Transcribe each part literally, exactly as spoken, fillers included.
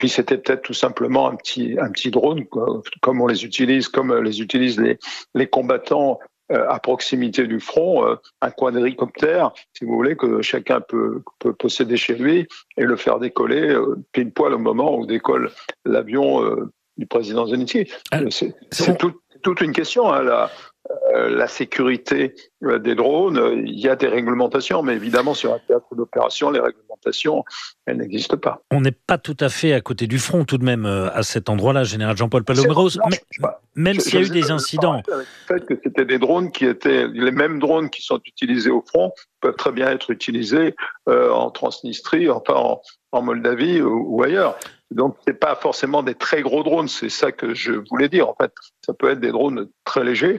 puis c'était peut-être tout simplement un petit, un petit drone, quoi, comme on les utilise, comme les utilisent les, les combattants euh, à proximité du front, euh, un quadricoptère, si vous voulez, que chacun peut, peut posséder chez lui et le faire décoller euh, pile poil au moment où décolle l'avion euh, du président Zelensky. Ah, c'est c'est tout, toute une question, hein, la, euh, la sécurité euh, des drones. Euh, il y a des réglementations, mais évidemment, sur un théâtre d'opération, les réglementations, elles n'existent pas. On n'est pas tout à fait à côté du front tout de même euh, à cet endroit-là, général Jean-Paul Paloméros, Non, mais, je, même je, s'il y a je eu des incidents. Avec le fait que c'était des drones qui étaient les mêmes drones qui sont utilisés au front peuvent très bien être utilisés euh, en Transnistrie, enfin en, en Moldavie ou, ou ailleurs. Donc c'est pas forcément des très gros drones, c'est ça que je voulais dire. En fait, ça peut être des drones très légers.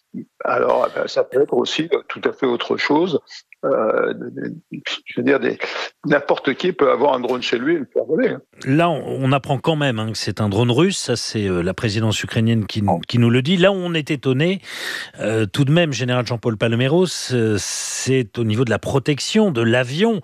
Alors ça peut être aussi tout à fait autre chose. Euh, je veux dire, des, n'importe qui peut avoir un drone chez lui et le faire voler. Là, on, on apprend quand même hein, que c'est un drone russe. Ça, c'est euh, la présidence ukrainienne qui, qui nous le dit. Là où on est étonné, euh, tout de même, général Jean-Paul Paloméros, euh, c'est au niveau de la protection de l'avion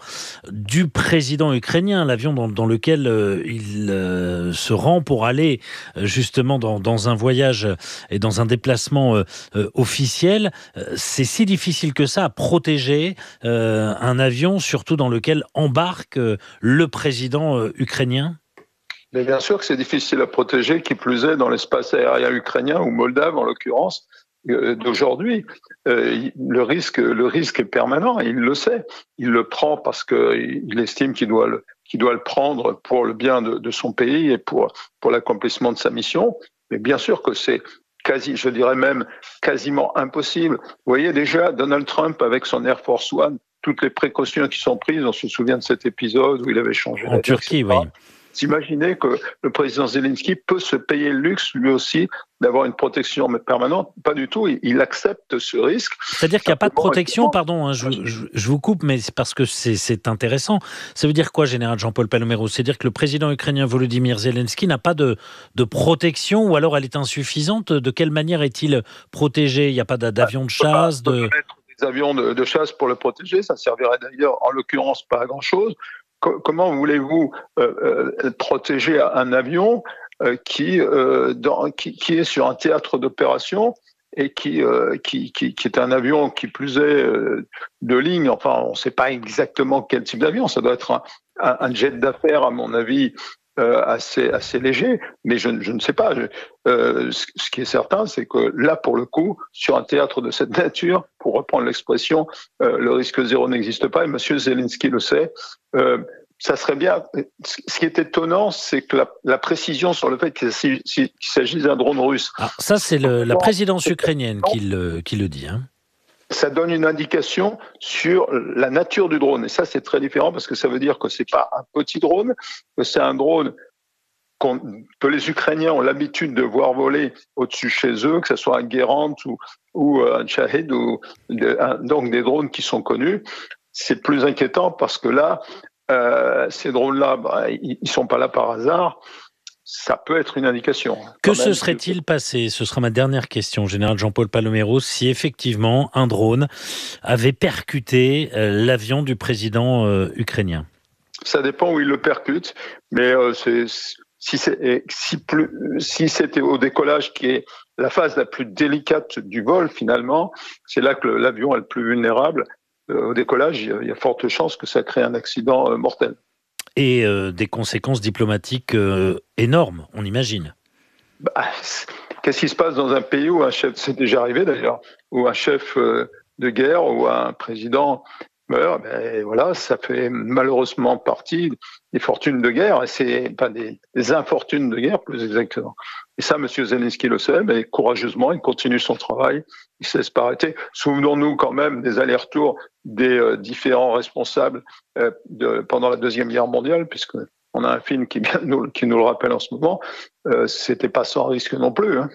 du président ukrainien, l'avion dans, dans lequel euh, il euh, se rend pour aller euh, justement dans, dans un voyage et dans un déplacement euh, euh, officiel. Euh, c'est si difficile que ça à protéger Euh, un avion, surtout dans lequel embarque euh, le président euh, ukrainien? Mais bien sûr que c'est difficile à protéger, qui plus est dans l'espace aérien ukrainien ou moldave en l'occurrence euh, d'aujourd'hui. Euh, le risque, le risque est permanent, il le sait. Il le prend parce qu'il estime qu'il doit le, qu'il doit le prendre pour le bien de, de son pays et pour, pour l'accomplissement de sa mission. Mais bien sûr que c'est quasi, je dirais même quasiment impossible. Vous voyez déjà Donald Trump avec son Air Force One, toutes les précautions qui sont prises, on se souvient de cet épisode où il avait changé en Turquie, oui. Imaginez que le président Zelensky peut se payer le luxe, lui aussi, d'avoir une protection permanente. Pas du tout, il accepte ce risque. C'est-à-dire qu'il n'y a pas de protection, pardon, hein, je, je, je vous coupe, mais c'est parce que c'est, c'est intéressant. Ça veut dire quoi, général Jean-Paul Paloméros? C'est-à-dire que le président ukrainien Volodymyr Zelensky n'a pas de, de protection, ou alors elle est insuffisante? De quelle manière est-il protégé? Il n'y a pas d'avion de chasse de... Des avions de, de chasse pour le protéger, ça servirait d'ailleurs, en l'occurrence, pas à grand-chose. Comment voulez-vous euh, euh, protéger un avion euh, qui, euh, dans, qui, qui est sur un théâtre d'opération et qui, euh, qui, qui, qui est un avion qui plus est euh, de ligne? Enfin, on ne sait pas exactement quel type d'avion. Ça doit être un, un, un jet d'affaires, à mon avis, euh, assez, assez léger. Mais je, je ne sais pas. Je, euh, ce, ce qui est certain, c'est que là, pour le coup, sur un théâtre de cette nature, pour reprendre l'expression, euh, le risque zéro n'existe pas. Et M. Zelensky le sait. Euh, ça serait bien. Ce qui est étonnant, c'est que la, la précision sur le fait qu'il s'agisse d'un drone russe. Ah, ça, c'est le, la présidence ukrainienne qui le, qui le dit. Hein. Ça donne une indication sur la nature du drone. Et ça, c'est très différent parce que ça veut dire que c'est pas un petit drone, que c'est un drone qu'on, que les Ukrainiens ont l'habitude de voir voler au-dessus chez eux, que ce soit un Gerant ou, ou un Shahed, ou un, donc des drones qui sont connus. C'est plus inquiétant parce que là, euh, ces drones-là, bah, ils ne sont pas là par hasard. Ça peut être une indication. Que se serait-il passé? Ce sera ma dernière question, général Jean-Paul Paloméros, si effectivement un drone avait percuté euh, l'avion du président euh, ukrainien? Ça dépend où il le percute, mais euh, c'est, si, c'est, si, plus, si c'était au décollage, qui est la phase la plus délicate du vol finalement, c'est là que l'avion est le plus vulnérable. Euh, au décollage, il y, a, il y a forte chance que ça crée un accident euh, mortel. Et euh, des conséquences diplomatiques euh, énormes, on imagine. Bah, qu'est-ce qui se passe dans un pays où un chef, c'est déjà arrivé d'ailleurs, où un chef euh, de guerre ou un président meurt? Ben voilà, ça fait malheureusement partie des fortunes de guerre, et c'est pas des, des infortunes de guerre plus exactement. Et ça, M. Zelensky le sait, mais courageusement, il continue son travail, il ne se laisse pas arrêter. Souvenons-nous quand même des allers-retours des euh, différents responsables euh, de, pendant la Deuxième Guerre mondiale, puisque on a un film qui, vient nous, qui nous le rappelle en ce moment. Euh, c'était pas sans risque non plus. Hein.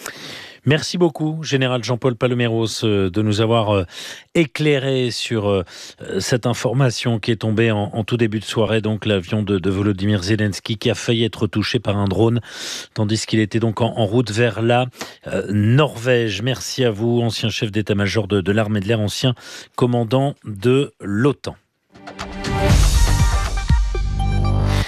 Merci beaucoup, général Jean-Paul Paloméros, de nous avoir éclairé sur cette information qui est tombée en, en tout début de soirée, donc l'avion de, de Volodymyr Zelensky qui a failli être touché par un drone, tandis qu'il était donc en, en route vers la euh, Norvège. Merci à vous, ancien chef d'état-major de, de l'armée de l'air, ancien commandant de l'OTAN.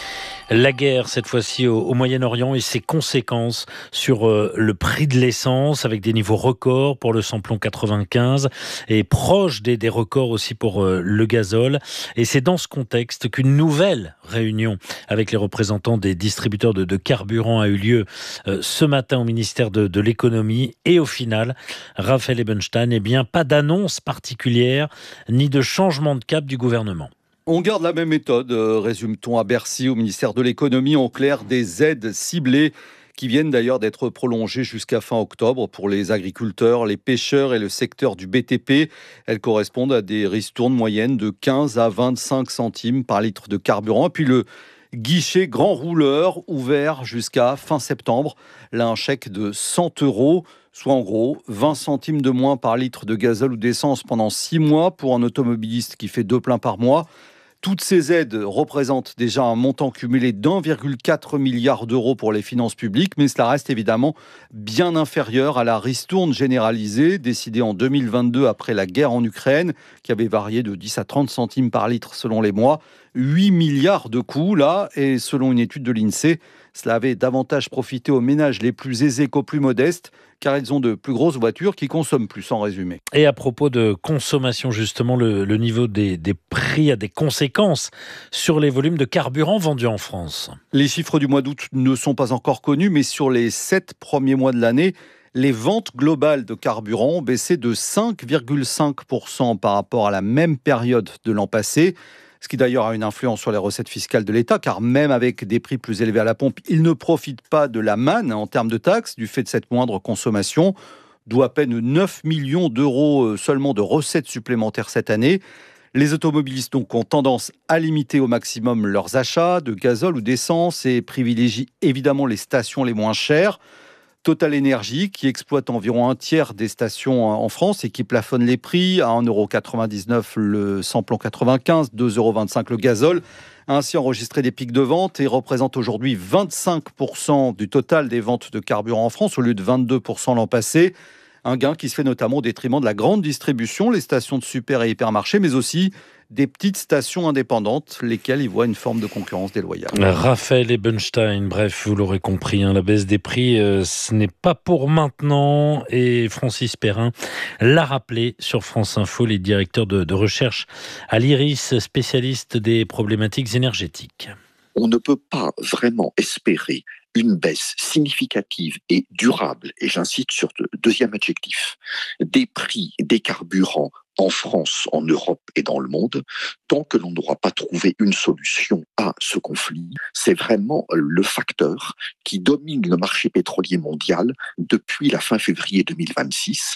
La guerre, cette fois-ci au, au Moyen-Orient et ses conséquences sur euh, le prix de l'essence avec des niveaux records pour le samplon quatre-vingt-quinze et proche des, des records aussi pour euh, le gazole. Et c'est dans ce contexte qu'une nouvelle réunion avec les représentants des distributeurs de, de carburant a eu lieu euh, ce matin au ministère de, de l'économie. Et au final, Raphaël Ebenstein, eh bien, pas d'annonce particulière ni de changement de cap du gouvernement. On garde la même méthode, euh, résume-t-on à Bercy, au ministère de l'économie, en clair, des aides ciblées qui viennent d'ailleurs d'être prolongées jusqu'à fin octobre pour les agriculteurs, les pêcheurs et le secteur du B T P. Elles correspondent à des ristournes moyennes de quinze à vingt-cinq centimes par litre de carburant. Et puis le guichet grand rouleur ouvert jusqu'à fin septembre. Là, un chèque de cent euros, soit en gros vingt centimes de moins par litre de gazole ou d'essence pendant six mois pour un automobiliste qui fait deux pleins par mois. Toutes ces aides représentent déjà un montant cumulé d'un virgule quatre milliard d'euros pour les finances publiques, mais cela reste évidemment bien inférieur à la ristourne généralisée décidée en deux mille vingt-deux après la guerre en Ukraine, qui avait varié de dix à trente centimes par litre selon les mois. huit milliards de coûts là, et selon une étude de l'INSEE, cela avait davantage profité aux ménages les plus aisés qu'aux plus modestes, car ils ont de plus grosses voitures qui consomment plus, en résumé. Et à propos de consommation, justement, le, le niveau des, des prix a des conséquences sur les volumes de carburant vendus en France. Les chiffres du mois d'août ne sont pas encore connus, mais sur les sept premiers mois de l'année, les ventes globales de carburant ont baissé de cinq virgule cinq pour cent par rapport à la même période de l'an passé. Ce qui d'ailleurs a une influence sur les recettes fiscales de l'État, car même avec des prix plus élevés à la pompe, il ne profite pas de la manne en termes de taxes du fait de cette moindre consommation, d'où à peine neuf millions d'euros seulement de recettes supplémentaires cette année. Les automobilistes donc ont tendance à limiter au maximum leurs achats de gazole ou d'essence et privilégient évidemment les stations les moins chères. Total Energy, qui exploite environ un tiers des stations en France et qui plafonne les prix à un euro quatre-vingt-dix-neuf le samplon quatre-vingt-quinze, deux euros vingt-cinq le gazole, a ainsi enregistré des pics de vente et représente aujourd'hui vingt-cinq pour cent du total des ventes de carburant en France au lieu de vingt-deux pour cent l'an passé. Un gain qui se fait notamment au détriment de la grande distribution, les stations de super et hypermarchés, mais aussi des petites stations indépendantes, lesquelles y voient une forme de concurrence déloyale. Raphaël Ebenstein, bref, vous l'aurez compris, hein, la baisse des prix, euh, ce n'est pas pour maintenant. Et Francis Perrin l'a rappelé sur France Info, les directeurs de, de recherche à l'IRIS, spécialiste des problématiques énergétiques. On ne peut pas vraiment espérer une baisse significative et durable, et j'insiste sur le deuxième adjectif, des prix des carburants en France, en Europe et dans le monde, tant que l'on n'aura pas trouvé une solution à ce conflit. C'est vraiment le facteur qui domine le marché pétrolier mondial depuis la fin février deux mille vingt-six.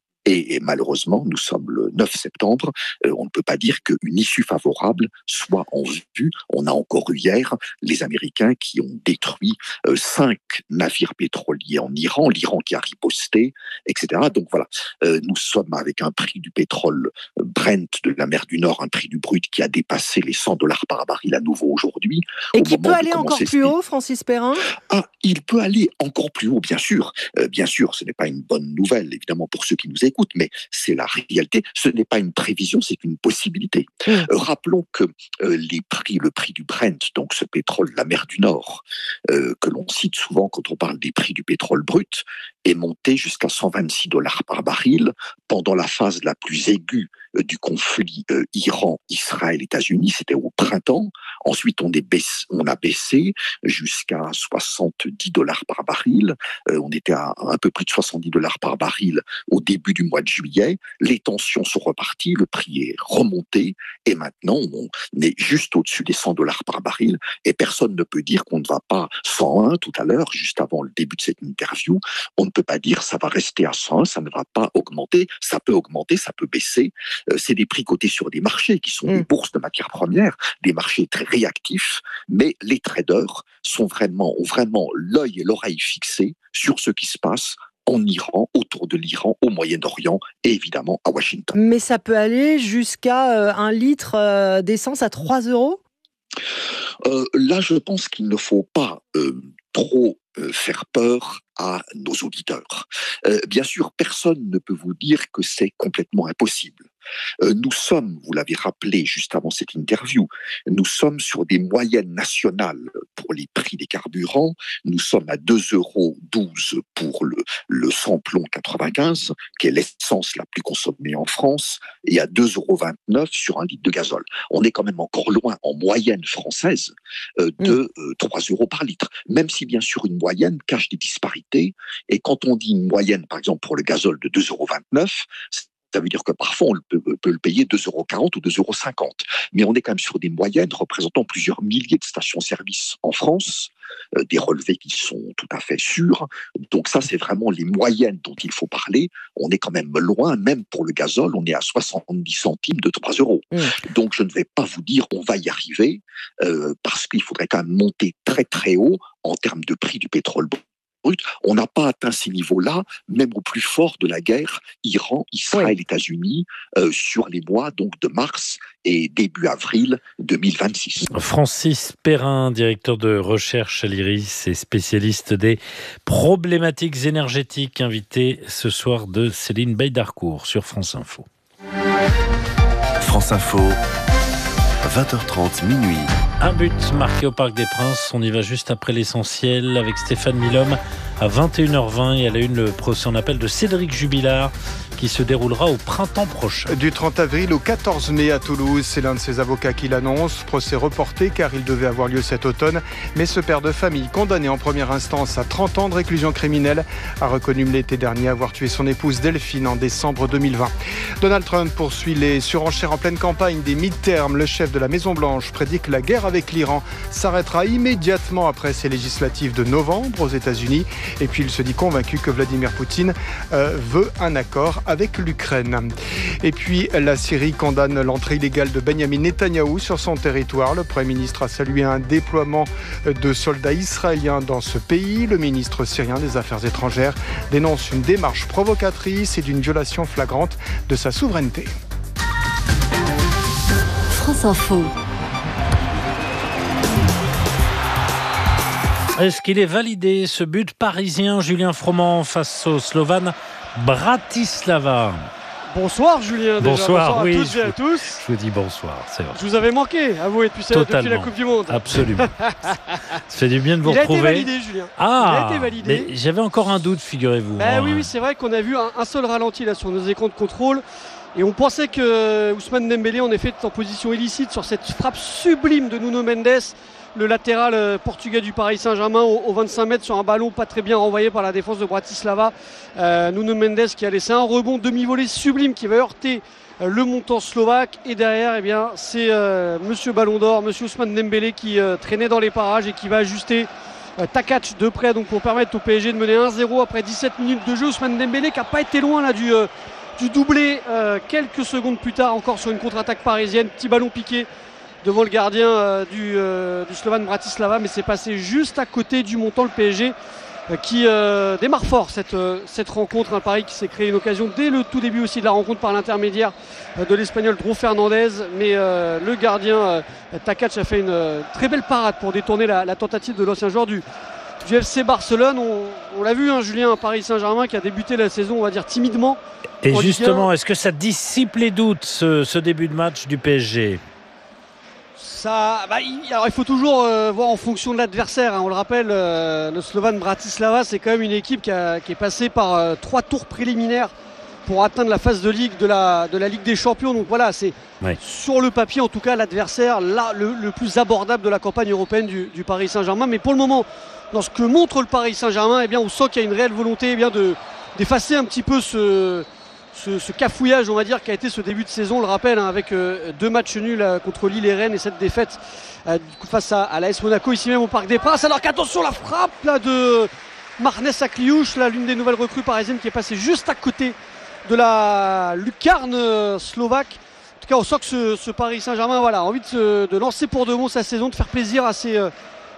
Et malheureusement, nous sommes le neuf septembre, euh, on ne peut pas dire qu'une issue favorable soit en vue. On a encore eu hier les Américains qui ont détruit euh, cinq navires pétroliers en Iran, l'Iran qui a riposté, et cetera. Donc voilà, euh, nous sommes avec un prix du pétrole Brent de la mer du Nord, un prix du brut qui a dépassé les cent dollars par baril à nouveau aujourd'hui. Et qui peut aller encore plus haut, Francis Perrin ? Ah, il peut aller encore plus haut, bien sûr. Euh, bien sûr, ce n'est pas une bonne nouvelle, évidemment, pour ceux qui nous écoutent, mais c'est la réalité. Ce n'est pas une prévision, c'est une possibilité. Mmh. Euh, rappelons que euh, les prix, le prix du Brent, donc ce pétrole de la mer du Nord, euh, que l'on cite souvent quand on parle des prix du pétrole brut, est monté jusqu'à cent vingt-six dollars par baril pendant la phase la plus aiguë euh, du conflit euh, Iran-Israël-États-Unis. C'était au printemps. Ensuite, on, est baissé, on a baissé jusqu'à soixante-dix dollars par baril. Euh, on était à un peu plus de soixante-dix dollars par baril au début du mois de juillet. Les tensions sont reparties, le prix est remonté et maintenant on est juste au-dessus des cent dollars par baril et personne ne peut dire qu'on ne va pas cent un tout à l'heure, juste avant le début de cette interview. On ne peut pas dire ça va rester à cent un, ça ne va pas augmenter, ça peut augmenter, ça peut baisser. Euh, c'est des prix cotés sur des marchés qui sont mmh. des bourses de matières premières, des marchés très réactifs, mais les traders sont vraiment, ont vraiment l'œil et l'oreille fixés sur ce qui se passe en Iran, autour de l'Iran, au Moyen-Orient et évidemment à Washington. Mais ça peut aller jusqu'à euh, un litre euh, d'essence à trois euros ? euh, Là, je pense qu'il ne faut pas euh, trop euh, faire peur à nos auditeurs. Euh, bien sûr, personne ne peut vous dire que c'est complètement impossible. Euh, nous sommes, vous l'avez rappelé juste avant cette interview, nous sommes sur des moyennes nationales pour les prix des carburants. Nous sommes à deux euros douze pour le, le samplon quatre-vingt-quinze, qui est l'essence la plus consommée en France, et à deux euros vingt-neuf sur un litre de gazole. On est quand même encore loin, en moyenne française, euh, de euh, trois euros par litre. Même si, bien sûr, une moyenne cache des disparités. Et quand on dit une moyenne, par exemple, pour le gazole de deux euros vingt-neuf, ça veut dire que parfois on peut, peut le payer deux euros quarante ou deux euros cinquante. Mais on est quand même sur des moyennes représentant plusieurs milliers de stations-service en France, euh, des relevés qui sont tout à fait sûrs. Donc ça, c'est vraiment les moyennes dont il faut parler. On est quand même loin, même pour le gazole, on est à soixante-dix centimes de trois euros. Mmh. Donc je ne vais pas vous dire on va y arriver, euh, parce qu'il faudrait quand même monter très très haut en termes de prix du pétrole brut. On n'a pas atteint ces niveaux-là, même au plus fort de la guerre, Iran, Israël, oui. États-Unis, euh, sur les mois donc de mars et début avril deux mille vingt-six. Francis Perrin, directeur de recherche à l'IRIS et spécialiste des problématiques énergétiques, invité ce soir de Céline Beydarcourt sur France Info. France Info, vingt heures trente, minuit. Un but marqué au Parc des Princes. On y va juste après l'essentiel avec Stéphane Milhomme à vingt et une heures vingt et à la une le procès en appel de Cédric Jubilard qui se déroulera au printemps prochain. Du trente avril au quatorze mai à Toulouse, c'est l'un de ses avocats qui l'annonce. Procès reporté car il devait avoir lieu cet automne. Mais ce père de famille, condamné en première instance à trente ans de réclusion criminelle, a reconnu l'été dernier avoir tué son épouse Delphine en décembre deux mille vingt. Donald Trump poursuit les surenchères en pleine campagne des mi-termes. Le chef de la Maison-Blanche prédit que la guerre avec l'Iran s'arrêtera immédiatement après ces législatives de novembre aux États-Unis. Et puis il se dit convaincu que Vladimir Poutine euh, veut un accord avec l'Ukraine. Et puis la Syrie condamne l'entrée illégale de Benyamin Netanyahou sur son territoire. Le Premier ministre a salué un déploiement de soldats israéliens dans ce pays. Le ministre syrien des Affaires étrangères dénonce une démarche provocatrice et d'une violation flagrante de sa souveraineté. France Info. Est-ce qu'il est validé ce but parisien, Julien Froment face au Slovan Bratislava? Bonsoir Julien, déjà. Bonsoir, bonsoir oui, à toutes et à tous. Je vous dis bonsoir, c'est vrai. Je vous avais manqué, avouez, depuis, depuis la Coupe du Monde. Absolument. Ça fait du bien de vous Il retrouver. Il a été validé, Julien. Ah, Il a été validé. Mais j'avais encore un doute, figurez-vous. Bah, oui, oui, c'est vrai qu'on a vu un, un seul ralenti là sur nos écrans de contrôle. Et on pensait que Ousmane Dembélé, en effet, était en position illicite sur cette frappe sublime de Nuno Mendes, le latéral portugais du Paris Saint-Germain, au, au vingt-cinq mètres sur un ballon pas très bien renvoyé par la défense de Bratislava. Euh, Nuno Mendes qui a laissé un rebond demi-volée sublime qui va heurter euh, le montant slovaque. Et derrière, eh bien, c'est euh, Monsieur Ballon d'Or, Monsieur Ousmane Dembélé qui euh, traînait dans les parages et qui va ajuster euh, Takac de près, donc pour permettre au P S G de mener un zéro après dix-sept minutes de jeu. Ousmane Dembélé qui n'a pas été loin là du... Euh, du doublé euh, quelques secondes plus tard encore sur une contre-attaque parisienne, petit ballon piqué devant le gardien euh, du, euh, du Slovan Bratislava, mais c'est passé juste à côté du montant, le P S G euh, qui euh, démarre fort cette, euh, cette rencontre, un Paris qui s'est créé une occasion dès le tout début aussi de la rencontre par l'intermédiaire euh, de l'Espagnol Dro Fernandez, mais euh, le gardien euh, Takac a fait une euh, très belle parade pour détourner la, la tentative de l'ancien joueur du du F C Barcelone. On, on l'a vu, hein, Julien, Paris Saint-Germain qui a débuté la saison, on va dire timidement. Et justement, est-ce que ça dissipe les doutes, ce, ce début de match du P S G? Ça, bah, il, alors il faut toujours euh, voir en fonction de l'adversaire, hein. On le rappelle, euh, le Slovan Bratislava, c'est quand même une équipe qui, a, qui est passée par euh, trois tours préliminaires pour atteindre la phase de ligue de la, de la Ligue des Champions. Donc voilà, c'est ouais. Sur le papier en tout cas l'adversaire là, le, le plus abordable de la campagne européenne du, du Paris Saint-Germain. Mais pour le moment, dans ce que montre le Paris Saint-Germain, eh bien, on sent qu'il y a une réelle volonté eh bien, de, d'effacer un petit peu ce, ce, ce cafouillage, on va dire, qui a été ce début de saison. On le rappelle, hein, avec euh, deux matchs nuls euh, contre Lille et Rennes et cette défaite euh, du coup, face à, à l'A S Monaco, ici même au Parc des Princes. Alors qu'attention, la frappe là, de Marnes Akliouche, là, l'une des nouvelles recrues parisiennes qui est passée juste à côté de la lucarne euh, slovaque. En tout cas, on sent que ce, ce Paris Saint-Germain voilà, a envie de, se, de lancer pour de bon sa saison, de faire plaisir à ses... Euh,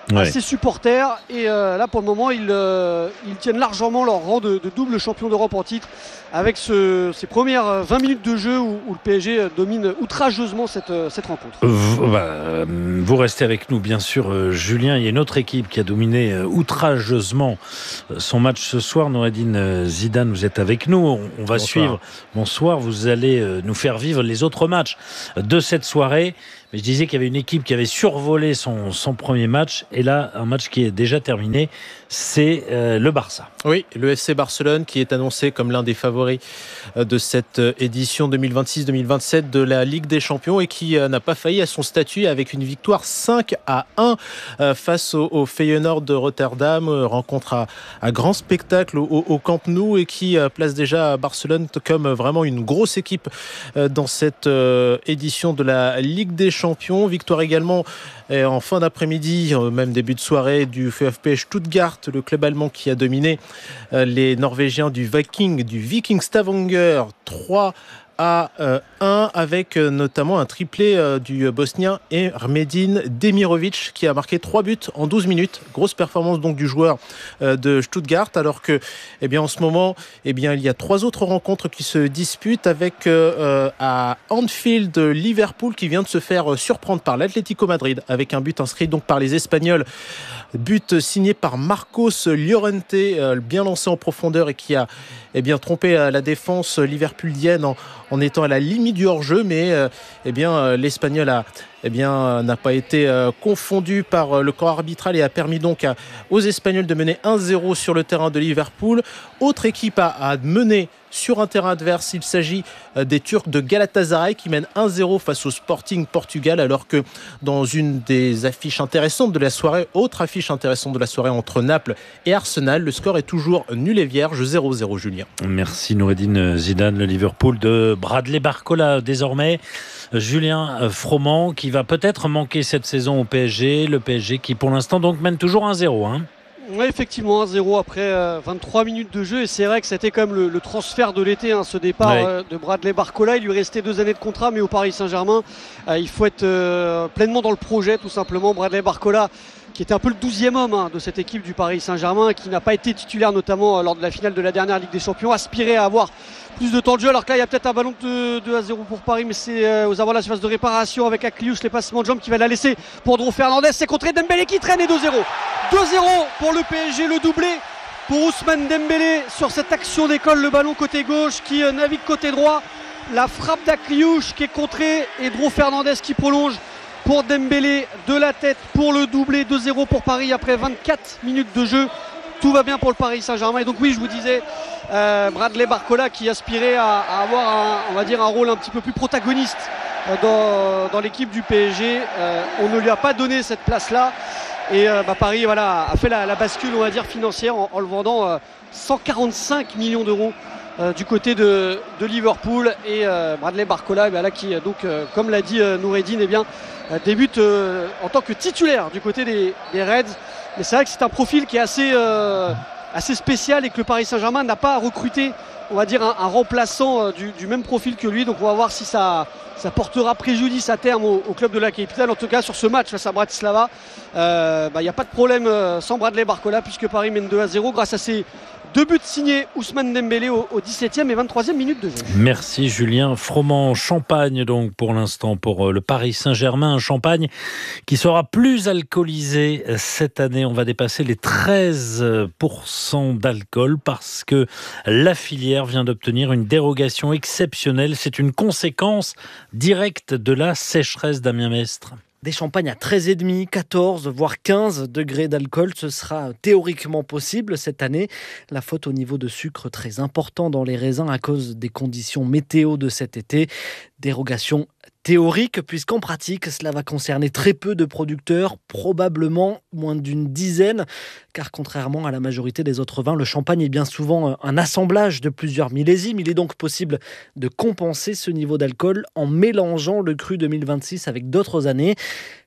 ouais. à ses supporters. Et euh, là, pour le moment, ils, euh, ils tiennent largement leur rang de, de double champion d'Europe en titre avec ce, ces premières vingt minutes de jeu où, où le P S G domine outrageusement cette, cette rencontre. Vous, bah, vous restez avec nous, bien sûr, euh, Julien. Il y a une autre équipe qui a dominé euh, outrageusement son match ce soir. Noureddine Zidane, vous êtes avec nous. On, on va Bonsoir. suivre. Bonsoir. Vous allez euh, nous faire vivre les autres matchs de cette soirée. Mais je disais qu'il y avait une équipe qui avait survolé son, son premier match. Et là, un match qui est déjà terminé, c'est euh, le Barça. Oui, le F C Barcelone qui est annoncé comme l'un des favoris de cette édition deux mille vingt-six deux mille vingt-sept de la Ligue des Champions et qui n'a pas failli à son statut avec une victoire cinq à un face au, au Feyenoord de Rotterdam. Rencontre à, à grand spectacle au, au Camp Nou et qui place déjà Barcelone comme vraiment une grosse équipe dans cette édition de la Ligue des Champions. Victoire également en fin d'après-midi, même début de soirée, du VfB Stuttgart, le club allemand qui a dominé les Norvégiens du Viking, du Viking Stavanger trois à un avec notamment un triplé du Bosnien Ermedin Demirovic qui a marqué trois buts en douze minutes. Grosse performance donc du joueur de Stuttgart, alors que eh bien, en ce moment eh bien, il y a trois autres rencontres qui se disputent avec euh, à Anfield Liverpool qui vient de se faire surprendre par l'Atlético Madrid avec un but inscrit donc par les Espagnols. But signé par Marcos Llorente, bien lancé en profondeur et qui a eh bien, trompé la défense liverpuldienne en, en étant à la limite du hors-jeu, mais eh bien, l'Espagnol a, eh bien, n'a pas été confondu par le corps arbitral et a permis donc à, aux Espagnols de mener un zéro sur le terrain de Liverpool. Autre équipe à, à mener sur un terrain adverse, il s'agit des Turcs de Galatasaray qui mènent un zéro face au Sporting Portugal, alors que dans une des affiches intéressantes de la soirée, autre affiche intéressante de la soirée entre Naples et Arsenal, le score est toujours nul et vierge, zéro zéro. Julien. Merci Noureddine Zidane. Le Liverpool de Bradley Barcola désormais. Julien Froment qui va peut-être manquer cette saison au P S G, le P S G qui pour l'instant donc mène toujours un zéro. Hein. Oui, effectivement, un zéro après euh, vingt-trois minutes de jeu. Et c'est vrai que c'était quand même le, le transfert de l'été, hein, ce départ ouais. euh, de Bradley Barcola. Il lui restait deux années de contrat, mais au Paris Saint-Germain, euh, il faut être euh, pleinement dans le projet, tout simplement. Bradley Barcola, qui était un peu le douzième homme hein, de cette équipe du Paris Saint-Germain, qui n'a pas été titulaire, notamment euh, lors de la finale de la dernière Ligue des Champions, aspirait à avoir plus de temps de jeu, alors que là il y a peut-être un ballon de deux à zéro pour Paris, mais c'est euh, aux abords de la surface de réparation avec Akliouche, les passements de jambes qui va la laisser pour Dro Fernandez. C'est contré Dembélé qui traîne et deux zéro. deux zéro pour le P S G, le doublé pour Ousmane Dembélé sur cette action d'école, le ballon côté gauche qui euh, navigue côté droit, la frappe d'Akliouche qui est contrée et Dro Fernandez qui prolonge pour Dembélé de la tête pour le doublé. Deux zéro pour Paris après vingt-quatre minutes de jeu. Tout va bien pour le Paris Saint-Germain. Et donc oui, je vous disais, euh, Bradley Barcola qui aspirait à, à avoir un, on va dire un rôle un petit peu plus protagoniste euh, dans, dans l'équipe du P S G. Euh, on ne lui a pas donné cette place-là. Et euh, bah, Paris voilà, a fait la, la bascule, on va dire, financière en, en le vendant euh, cent quarante-cinq millions d'euros euh, du côté de, de Liverpool. Et euh, Bradley Barcola, bah, là, qui, donc, euh, comme l'a dit euh, Noureddine, eh bien, euh, débute euh, en tant que titulaire du côté des, des Reds. Mais c'est vrai que c'est un profil qui est assez, euh, assez spécial et que le Paris Saint-Germain n'a pas recruté, on va dire, un, un remplaçant euh, du, du même profil que lui. Donc on va voir si ça, ça portera préjudice à terme au, au club de la capitale. En tout cas, sur ce match face à Bratislava, il euh, n'y bah, a pas de problème euh, sans Bradley Barcola, puisque Paris mène deux à zéro grâce à ses deux buts signés Ousmane Dembélé au, au dix-septième et vingt-troisième minute de jeu. Merci Julien Froment. Champagne donc pour l'instant pour le Paris Saint-Germain. Un champagne qui sera plus alcoolisé cette année. On va dépasser les treize pour cent d'alcool parce que la filière vient d'obtenir une dérogation exceptionnelle. C'est une conséquence directe de la sécheresse. Damien Mestre. Des champagnes à treize virgule cinq, quatorze, voire quinze degrés d'alcool, ce sera théoriquement possible cette année. La faute au niveau de sucre très important dans les raisins à cause des conditions météo de cet été. Dérogation théorique, puisqu'en pratique, cela va concerner très peu de producteurs, probablement moins d'une dizaine, car contrairement à la majorité des autres vins, le champagne est bien souvent un assemblage de plusieurs millésimes. Il est donc possible de compenser ce niveau d'alcool en mélangeant le cru deux mille vingt-six avec d'autres années.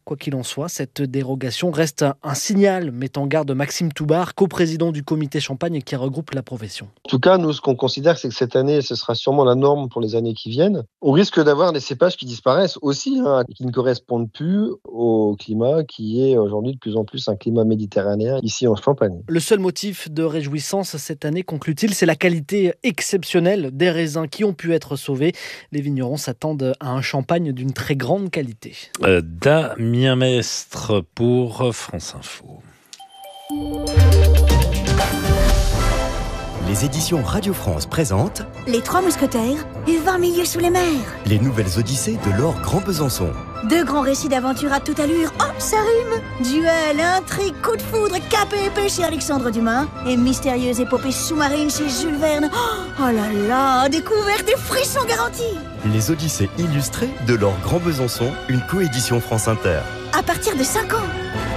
Quoi qu'il en soit, cette dérogation reste un, un signal, met en garde Maxime Toubar, coprésident du comité Champagne qui regroupe la profession. En tout cas, nous, ce qu'on considère, c'est que cette année, ce sera sûrement la norme pour les années qui viennent. On risque d'avoir des cépages qui disparaissent aussi, hein, qui ne correspondent plus au climat qui est aujourd'hui de plus en plus un climat méditerranéen ici en Champagne. Le seul motif de réjouissance cette année, conclut-il, c'est la qualité exceptionnelle des raisins qui ont pu être sauvés. Les vignerons s'attendent à un champagne d'une très grande qualité. Euh, Damien Mestre pour France Info. Les éditions Radio France présentent Les Trois Mousquetaires et vingt milieux sous les mers. Les nouvelles odyssées de Laure Grand Besançon. Deux grands récits d'aventure à toute allure. Oh, ça rime! Duel, intrigue, coup de foudre, cap et épée chez Alexandre Dumas et mystérieuse épopée sous-marine chez Jules Verne. Oh, oh là là, découverte et frissons garantis! Les odyssées illustrées de Laure Grand Besançon, une coédition France Inter. À partir de cinq ans.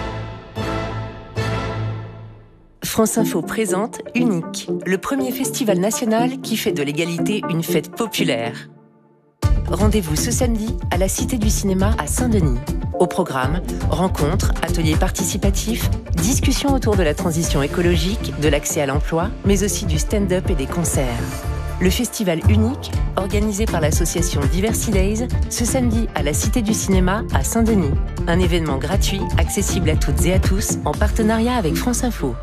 France Info présente Unique, le premier festival national qui fait de l'égalité une fête populaire. Rendez-vous ce samedi à la Cité du Cinéma à Saint-Denis. Au programme, rencontres, ateliers participatifs, discussions autour de la transition écologique, de l'accès à l'emploi, mais aussi du stand-up et des concerts. Le festival Unique, organisé par l'association Diversity Days, ce samedi à la Cité du Cinéma à Saint-Denis. Un événement gratuit, accessible à toutes et à tous, en partenariat avec France Info.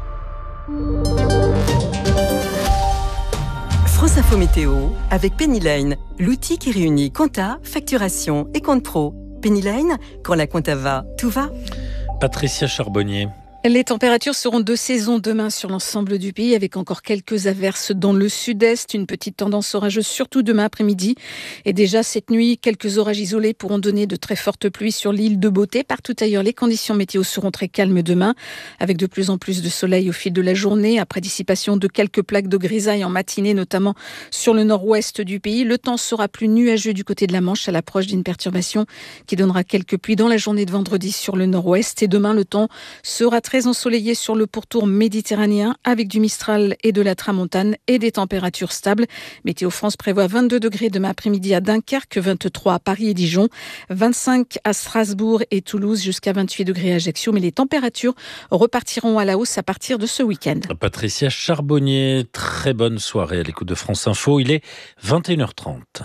France Info Météo avec Pennyline, l'outil qui réunit compta, facturation et compte pro. Pennyline, quand la compta va, tout va. Patricia Charbonnier. Les températures seront de saison demain sur l'ensemble du pays avec encore quelques averses dans le sud-est. Une petite tendance orageuse surtout demain après-midi. Et déjà cette nuit, quelques orages isolés pourront donner de très fortes pluies sur l'île de Beauté. Partout ailleurs, les conditions météo seront très calmes demain avec de plus en plus de soleil au fil de la journée. Après dissipation de quelques plaques de grisaille en matinée, notamment sur le nord-ouest du pays. Le temps sera plus nuageux du côté de la Manche à l'approche d'une perturbation qui donnera quelques pluies dans la journée de vendredi sur le nord-ouest. Et demain, le temps sera très ensoleillé sur le pourtour méditerranéen avec du Mistral et de la Tramontane et des températures stables. Météo France prévoit vingt-deux degrés demain après-midi à Dunkerque, vingt-trois à Paris et Dijon, vingt-cinq à Strasbourg et Toulouse, jusqu'à vingt-huit degrés à Ajaccio. Mais les températures repartiront à la hausse à partir de ce week-end. Patricia Charbonnier, très bonne soirée à l'écoute de France Info. Il est vingt et une heures trente.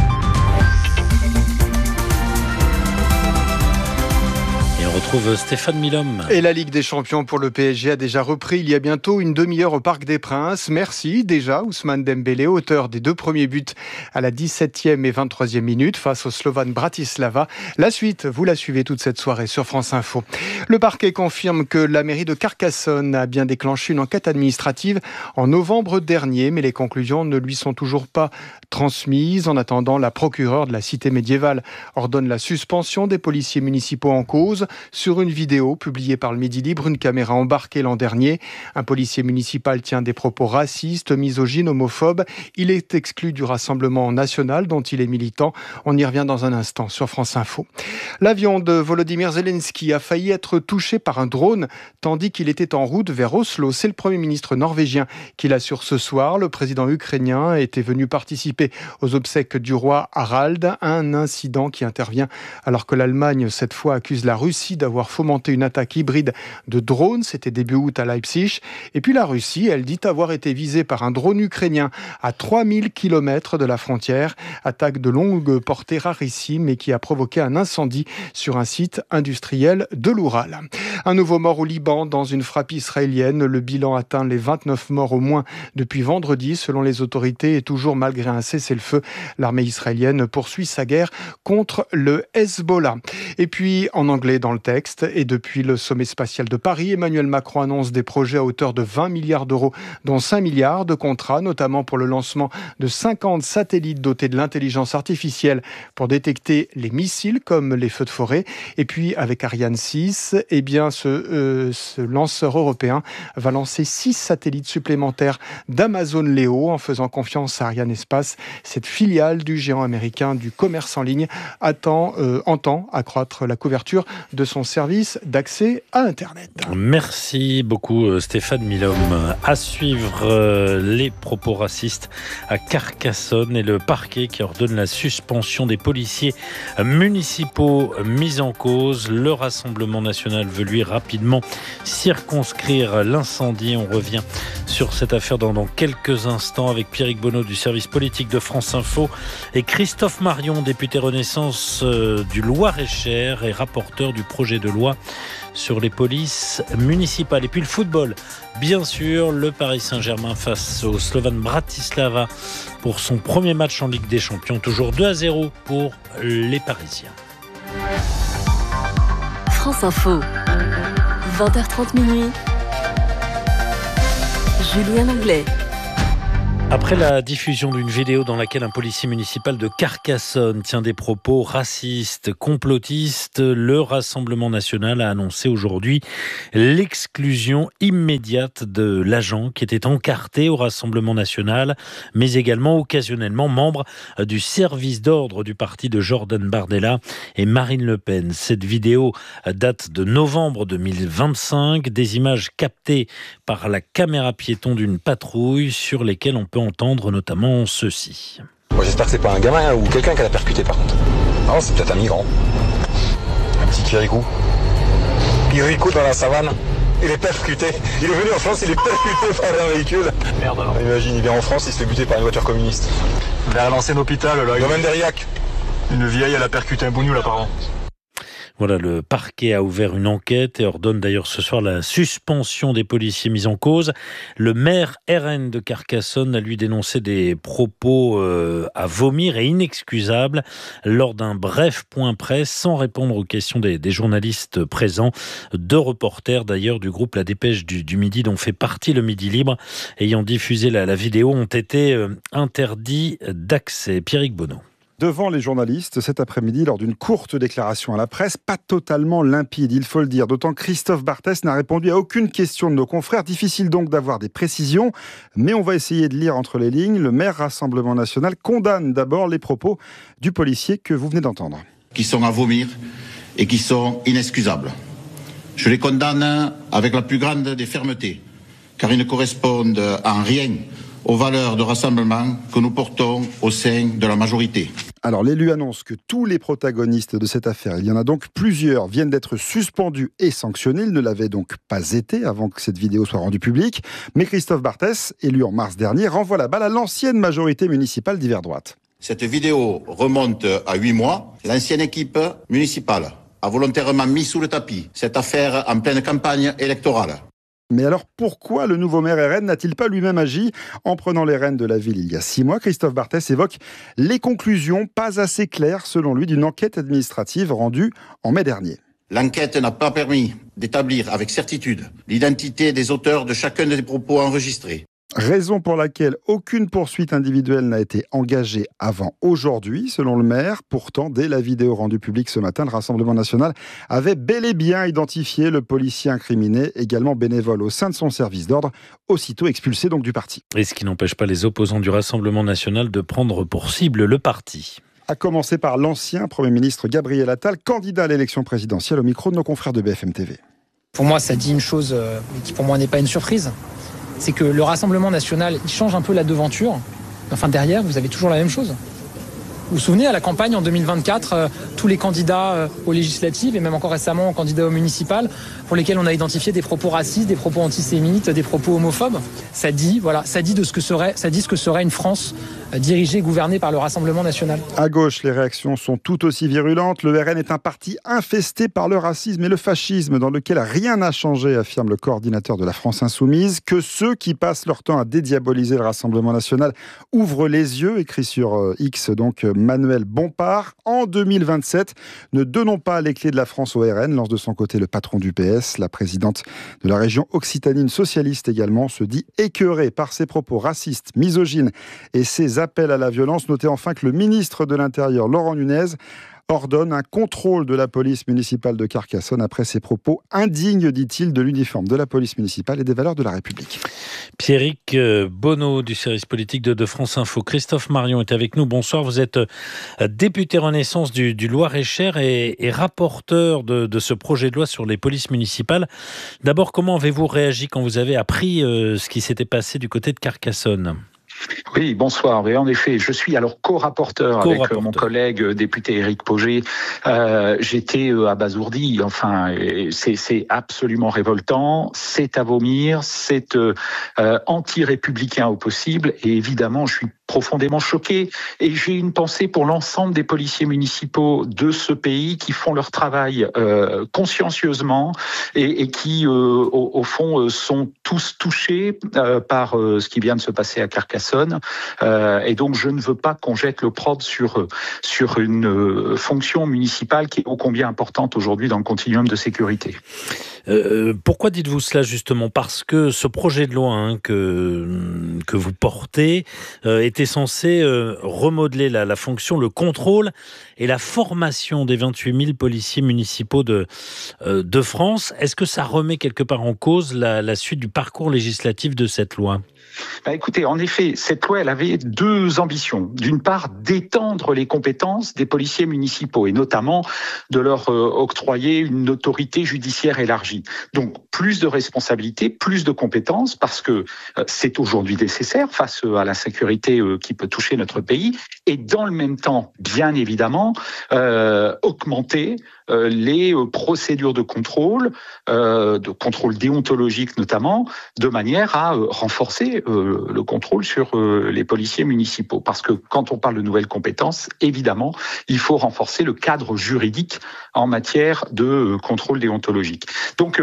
On retrouve Stéphane Milhomme. Et la Ligue des Champions pour le P S G a déjà repris il y a bientôt une demi-heure au Parc des Princes. Merci déjà Ousmane Dembélé, auteur des deux premiers buts à la dix-septième et vingt-troisième minute face au Slovan Bratislava. La suite, vous la suivez toute cette soirée sur France Info. Le parquet confirme que la mairie de Carcassonne a bien déclenché une enquête administrative en novembre dernier, mais les conclusions ne lui sont toujours pas transmises. En attendant, la procureure de la cité médiévale ordonne la suspension des policiers municipaux en cause. Sur une vidéo publiée par le Midi Libre, une caméra embarquée l'an dernier, un policier municipal tient des propos racistes, misogynes, homophobes. Il est exclu du Rassemblement national dont il est militant. On y revient dans un instant sur France Info. L'avion de Volodymyr Zelensky a failli être touché par un drone tandis qu'il était en route vers Oslo. C'est le Premier ministre norvégien qui l'assure ce soir. Le président ukrainien était venu participer aux obsèques du roi Harald. Un incident qui intervient alors que l'Allemagne, cette fois, accuse la Russie d'avoir fomenté une attaque hybride de drones. C'était début août à Leipzig. Et puis la Russie, elle dit avoir été visée par un drone ukrainien à trois mille kilomètres de la frontière. Attaque de longue portée rarissime et qui a provoqué un incendie sur un site industriel de l'Oural. Un nouveau mort au Liban dans une frappe israélienne. Le bilan atteint les vingt-neuf morts au moins depuis vendredi, selon les autorités. Et toujours malgré un cessez-le-feu, l'armée israélienne poursuit sa guerre contre le Hezbollah. Et puis en anglais dans le texte, et depuis le sommet spatial de Paris, Emmanuel Macron annonce des projets à hauteur de vingt milliards d'euros, dont cinq milliards de contrats, notamment pour le lancement de cinquante satellites dotés de l'intelligence artificielle pour détecter les missiles comme les feux de forêt. Et puis avec Ariane six, eh bien ce, euh, ce lanceur européen va lancer six satellites supplémentaires d'Amazon Leo en faisant confiance à Ariane Espace. Cette filiale du géant américain du commerce en ligne attend, euh, entend accroître la couverture de son service d'accès à Internet. Merci beaucoup Stéphane Milhomme. À suivre les propos racistes à Carcassonne et le parquet qui ordonne la suspension des policiers municipaux mis en cause. Le Rassemblement national veut lui rapidement circonscrire l'incendie. On revient sur cette affaire dans, dans quelques instants avec Pierrick Bonneau du service politique de France Info et Christophe Marion, député Renaissance du Loir-et-Cher et rapporteur du projet de loi sur les polices municipales. Et puis le football, bien sûr, le Paris Saint-Germain face au Slovan Bratislava pour son premier match en Ligue des Champions. Toujours deux à zéro pour les Parisiens. France Info, vingt heures trente minuit. Julien Anglais. Après la diffusion d'une vidéo dans laquelle un policier municipal de Carcassonne tient des propos racistes, complotistes, le Rassemblement national a annoncé aujourd'hui l'exclusion immédiate de l'agent qui était encarté au Rassemblement national, mais également occasionnellement membre du service d'ordre du parti de Jordan Bardella et Marine Le Pen. Cette vidéo date de novembre deux mille vingt-cinq, des images captées par la caméra piéton d'une patrouille sur lesquelles on peut entendre notamment ceci. Moi j'espère que c'est pas un gamin ou quelqu'un qui l'a percuté par contre. Non, c'est peut-être un migrant. Un petit Kirikou. Kirikou dans la savane. Il est percuté. Il est venu en France, il est percuté par un véhicule. Merde alors. Imagine, il vient en France, il se fait buter par une voiture communiste. Vers l'ancien hôpital là. Le domaine d'Eriac. Une vieille, elle a percuté un bougnou apparemment. Voilà, le parquet a ouvert une enquête et ordonne d'ailleurs ce soir la suspension des policiers mis en cause. Le maire R N de Carcassonne a lui dénoncé des propos euh, à vomir et inexcusables lors d'un bref point presse sans répondre aux questions des, des journalistes présents. Deux reporters d'ailleurs du groupe La Dépêche du, du Midi dont fait partie le Midi Libre ayant diffusé la, la vidéo ont été euh, interdits d'accès. Pierrick Bonneau. Devant les journalistes cet après-midi lors d'une courte déclaration à la presse, pas totalement limpide, il faut le dire. D'autant que Christophe Barthès n'a répondu à aucune question de nos confrères. Difficile donc d'avoir des précisions, mais on va essayer de lire entre les lignes. Le maire Rassemblement national condamne d'abord les propos du policier que vous venez d'entendre. Qui sont à vomir et qui sont inexcusables. Je les condamne avec la plus grande des fermetés, car ils ne correspondent en rien aux valeurs de rassemblement que nous portons au sein de la majorité. Alors l'élu annonce que tous les protagonistes de cette affaire, il y en a donc plusieurs, viennent d'être suspendus et sanctionnés. Ils ne l'avaient donc pas été avant que cette vidéo soit rendue publique. Mais Christophe Barthès, élu en mars dernier, renvoie la balle à l'ancienne majorité municipale d'hiver droite. Cette vidéo remonte à huit mois. L'ancienne équipe municipale a volontairement mis sous le tapis cette affaire en pleine campagne électorale. Mais alors pourquoi le nouveau maire R N n'a-t-il pas lui-même agi en prenant les rênes de la ville il y a six mois? Christophe Barthès évoque les conclusions pas assez claires selon lui d'une enquête administrative rendue en mai dernier. L'enquête n'a pas permis d'établir avec certitude l'identité des auteurs de chacun des propos enregistrés. Raison pour laquelle aucune poursuite individuelle n'a été engagée avant aujourd'hui, selon le maire. Pourtant, dès la vidéo rendue publique ce matin, le Rassemblement national avait bel et bien identifié le policier incriminé, également bénévole au sein de son service d'ordre, aussitôt expulsé donc du parti. Et ce qui n'empêche pas les opposants du Rassemblement national de prendre pour cible le parti. À commencer par l'ancien Premier ministre Gabriel Attal, candidat à l'élection présidentielle au micro de nos confrères de B F M T V. Pour moi, ça dit une chose qui pour moi n'est pas une surprise. C'est que le Rassemblement national, il change un peu la devanture. Enfin, derrière, vous avez toujours la même chose. Vous vous souvenez, à la campagne en deux mille vingt-quatre, euh, tous les candidats euh, aux législatives et même encore récemment aux candidats aux municipales, pour lesquels on a identifié des propos racistes, des propos antisémites, des propos homophobes. Ça dit, voilà, ça dit de ce que serait, ça dit ce que serait une France euh, dirigée, gouvernée par le Rassemblement national. À gauche, les réactions sont tout aussi virulentes. Le R N est un parti infesté par le racisme et le fascisme, dans lequel rien n'a changé, affirme le coordinateur de la France insoumise. Que ceux qui passent leur temps à dédiaboliser le Rassemblement national ouvrent les yeux, écrit sur euh, X donc. Manuel Bompard. En deux mille vingt-sept, ne donnons pas les clés de la France au R N, lance de son côté le patron du P S. La présidente de la région Occitanie, socialiste également, se dit écœurée par ses propos racistes, misogynes et ses appels à la violence. Notez enfin que le ministre de l'Intérieur, Laurent Nunez, ordonne un contrôle de la police municipale de Carcassonne après ses propos indignes, dit-il, de l'uniforme de la police municipale et des valeurs de la République. Pierrick Bonneau du service politique de, de France Info. Christophe Marion est avec nous. Bonsoir, vous êtes député Renaissance du, du Loir-et-Cher et, et rapporteur de, de ce projet de loi sur les polices municipales. D'abord, comment avez-vous réagi quand vous avez appris euh, ce qui s'était passé du côté de Carcassonne ? Oui, bonsoir. Et en effet, je suis alors co-rapporteur, co-rapporteur. avec mon collègue député Éric Pauget. Euh, j'étais abasourdi. Enfin, c'est, c'est absolument révoltant. C'est à vomir. C'est euh, anti-républicain au possible. Et évidemment, je suis profondément choqué. Et j'ai une pensée pour l'ensemble des policiers municipaux de ce pays qui font leur travail euh, consciencieusement et, et qui, euh, au, au fond, sont tous touchés euh, par euh, ce qui vient de se passer à Carcassonne. Euh, et donc, je ne veux pas qu'on jette l'opprobre sur, sur une euh, fonction municipale qui est ô combien importante aujourd'hui dans le continuum de sécurité. Euh, pourquoi dites-vous cela justement ? Parce que ce projet de loi hein, que, que vous portez euh, était censé euh, remodeler la, la fonction, le contrôle et la formation des vingt-huit mille policiers municipaux de, euh, de France. Est-ce que ça remet quelque part en cause la, la suite du parcours législatif de cette loi ? Bah écoutez, en effet, cette loi, elle avait deux ambitions. D'une part, d'étendre les compétences des policiers municipaux et notamment de leur euh, octroyer une autorité judiciaire élargie. Donc, plus de responsabilités, plus de compétences, parce que euh, c'est aujourd'hui nécessaire face à l'insécurité euh, qui peut toucher notre pays. Et dans le même temps, bien évidemment, euh, augmenter euh, les euh, procédures de contrôle, euh, de contrôle déontologique notamment, de manière à euh, renforcer euh, le contrôle sur euh, les policiers municipaux. Parce que quand on parle de nouvelles compétences, évidemment, il faut renforcer le cadre juridique en matière de euh, contrôle déontologique. Donc, euh,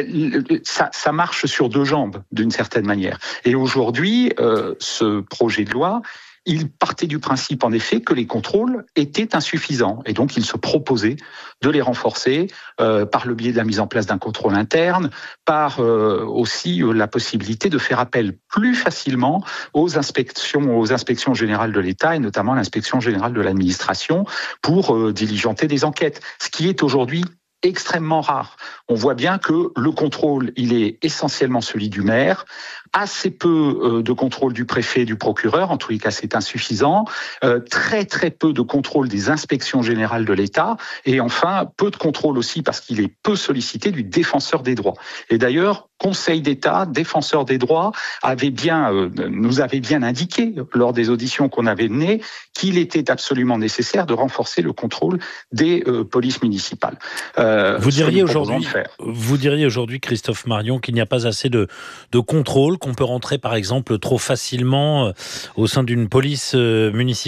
ça, ça marche sur deux jambes, d'une certaine manière. Et aujourd'hui, euh, ce projet de loi, il partait du principe, en effet, que les contrôles étaient insuffisants. Et donc, il se proposait de les renforcer euh, par le biais de la mise en place d'un contrôle interne, par euh, aussi euh, la possibilité de faire appel plus facilement aux inspections, aux inspections générales de l'État et notamment à l'inspection générale de l'administration pour euh, diligenter des enquêtes. Ce qui est aujourd'hui extrêmement rare. On voit bien que le contrôle, il est essentiellement celui du maire, assez peu euh, de contrôle du préfet et du procureur, en tous les cas c'est insuffisant, euh, très très peu de contrôle des inspections générales de l'État, et enfin peu de contrôle aussi, parce qu'il est peu sollicité, du défenseur des droits. Et d'ailleurs, Conseil d'État, défenseur des droits, avait bien, euh, nous avait bien indiqué lors des auditions qu'on avait menées qu'il était absolument nécessaire de renforcer le contrôle des euh, polices municipales. Euh, vous diriez aujourd'hui, vous diriez aujourd'hui, Christophe Marion, qu'il n'y a pas assez de, de contrôle, qu'on peut rentrer par exemple trop facilement au sein d'une police euh, municipale ?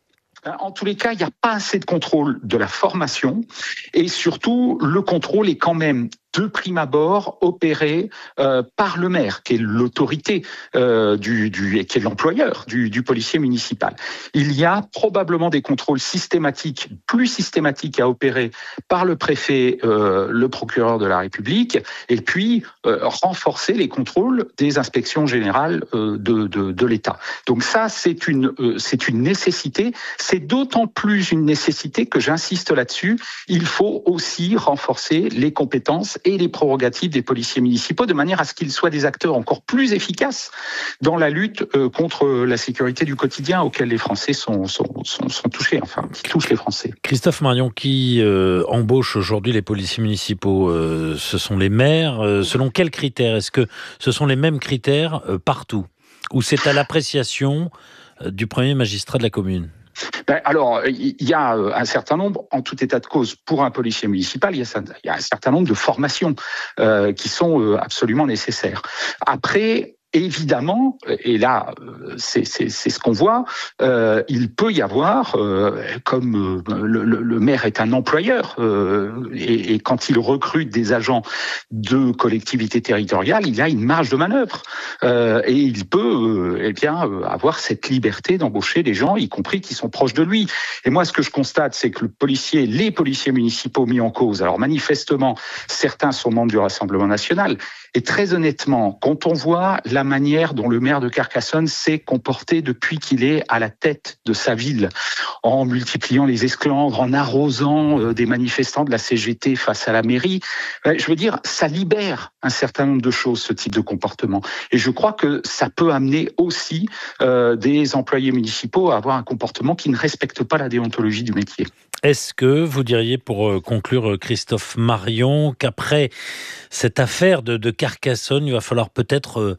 En tous les cas, il n'y a pas assez de contrôle de la formation et surtout, le contrôle est quand même de prime abord opéré euh, par le maire, qui est l'autorité euh, du, du, qui est l'employeur du, du policier municipal. Il y a probablement des contrôles systématiques, plus systématiques à opérer par le préfet, euh, le procureur de la République, et puis euh, renforcer les contrôles des inspections générales euh, de, de, de l'État. Donc ça, c'est une, euh, c'est une nécessité. C'est d'autant plus une nécessité que j'insiste là-dessus. Il faut aussi renforcer les compétences et les prérogatives des policiers municipaux de manière à ce qu'ils soient des acteurs encore plus efficaces dans la lutte euh, contre la sécurité du quotidien auquel les Français sont, sont, sont, sont touchés, enfin, qui touchent les Français. Christophe Marion, qui euh, embauche aujourd'hui les policiers municipaux, euh, ce sont les maires. Euh, selon quels critères ? Est-ce que ce sont les mêmes critères euh, partout ? Ou c'est à l'appréciation euh, du premier magistrat de la commune ? Ben alors, il y a un certain nombre, en tout état de cause, pour un policier municipal, il y a, il y a un certain nombre de formations euh, qui sont absolument nécessaires. Après, évidemment, et là, c'est, c'est, c'est ce qu'on voit, euh, il peut y avoir, euh, comme euh, le, le maire est un employeur, euh, et, et quand il recrute des agents de collectivité territoriale, il y a une marge de manœuvre. Euh, et il peut euh, eh bien, avoir cette liberté d'embaucher des gens, y compris qui sont proches de lui. Et moi, ce que je constate, c'est que le policier, les policiers municipaux mis en cause, alors manifestement, certains sont membres du Rassemblement national, et très honnêtement, quand on voit la manière dont le maire de Carcassonne s'est comporté depuis qu'il est à la tête de sa ville, en multipliant les esclandres, en arrosant euh, des manifestants de la C G T face à la mairie. Euh, je veux dire, ça libère un certain nombre de choses, ce type de comportement. Et je crois que ça peut amener aussi euh, des employés municipaux à avoir un comportement qui ne respecte pas la déontologie du métier. Est-ce que vous diriez, pour conclure, Christophe Marion, qu'après cette affaire de, de Carcassonne, il va falloir peut-être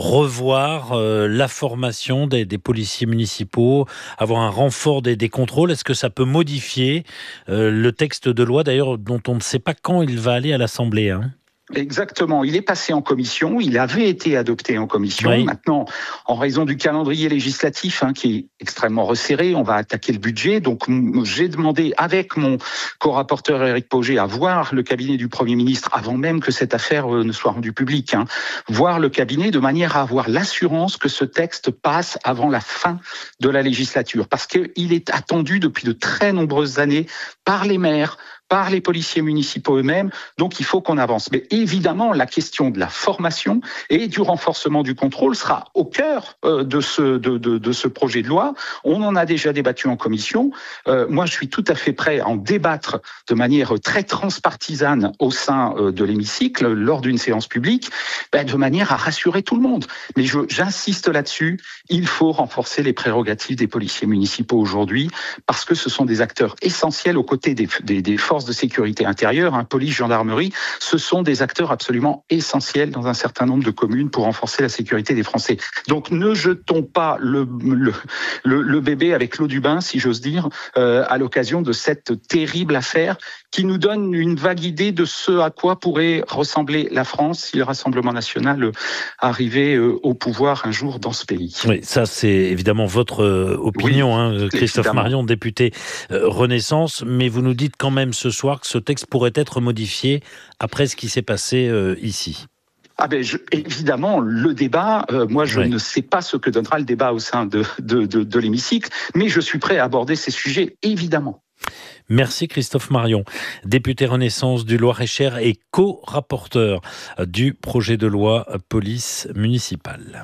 revoir la formation des, des policiers municipaux, avoir un renfort des, des contrôles? Est-ce que ça peut modifier le texte de loi, d'ailleurs, dont on ne sait pas quand il va aller à l'Assemblée, hein? Exactement. Il est passé en commission. Il avait été adopté en commission. Oui. Maintenant, en raison du calendrier législatif hein, qui est extrêmement resserré, on va attaquer le budget. Donc, j'ai demandé avec mon co-rapporteur Éric Pauget à voir le cabinet du Premier ministre avant même que cette affaire ne soit rendue publique. Hein, voir le cabinet de manière à avoir l'assurance que ce texte passe avant la fin de la législature. Parce qu'il est attendu depuis de très nombreuses années par les maires, par les policiers municipaux eux-mêmes, donc il faut qu'on avance. Mais évidemment, la question de la formation et du renforcement du contrôle sera au cœur euh, de, ce, de, de, de ce projet de loi. On en a déjà débattu en commission. Euh, moi, je suis tout à fait prêt à en débattre de manière très transpartisane au sein euh, de l'hémicycle, lors d'une séance publique, ben, de manière à rassurer tout le monde. Mais je, j'insiste là-dessus, il faut renforcer les prérogatives des policiers municipaux aujourd'hui, parce que ce sont des acteurs essentiels aux côtés des, des, des forces de sécurité intérieure, hein, police, gendarmerie, ce sont des acteurs absolument essentiels dans un certain nombre de communes pour renforcer la sécurité des Français. Donc ne jetons pas le, le, le, le bébé avec l'eau du bain, si j'ose dire, euh, à l'occasion de cette terrible affaire qui nous donne une vague idée de ce à quoi pourrait ressembler la France si le Rassemblement national arrivait euh, au pouvoir un jour dans ce pays. Oui, ça c'est évidemment votre euh, opinion, oui, hein, Christophe évidemment. Marion, député euh, Renaissance, mais vous nous dites quand même ce soir que ce texte pourrait être modifié après ce qui s'est passé euh, ici. Ah ben je, évidemment, le débat, euh, moi je oui. ne sais pas ce que donnera le débat au sein de, de, de, de l'hémicycle, mais je suis prêt à aborder ces sujets, évidemment. Merci Christophe Marion, député Renaissance du Loir-et-Cher et co-rapporteur du projet de loi police municipale.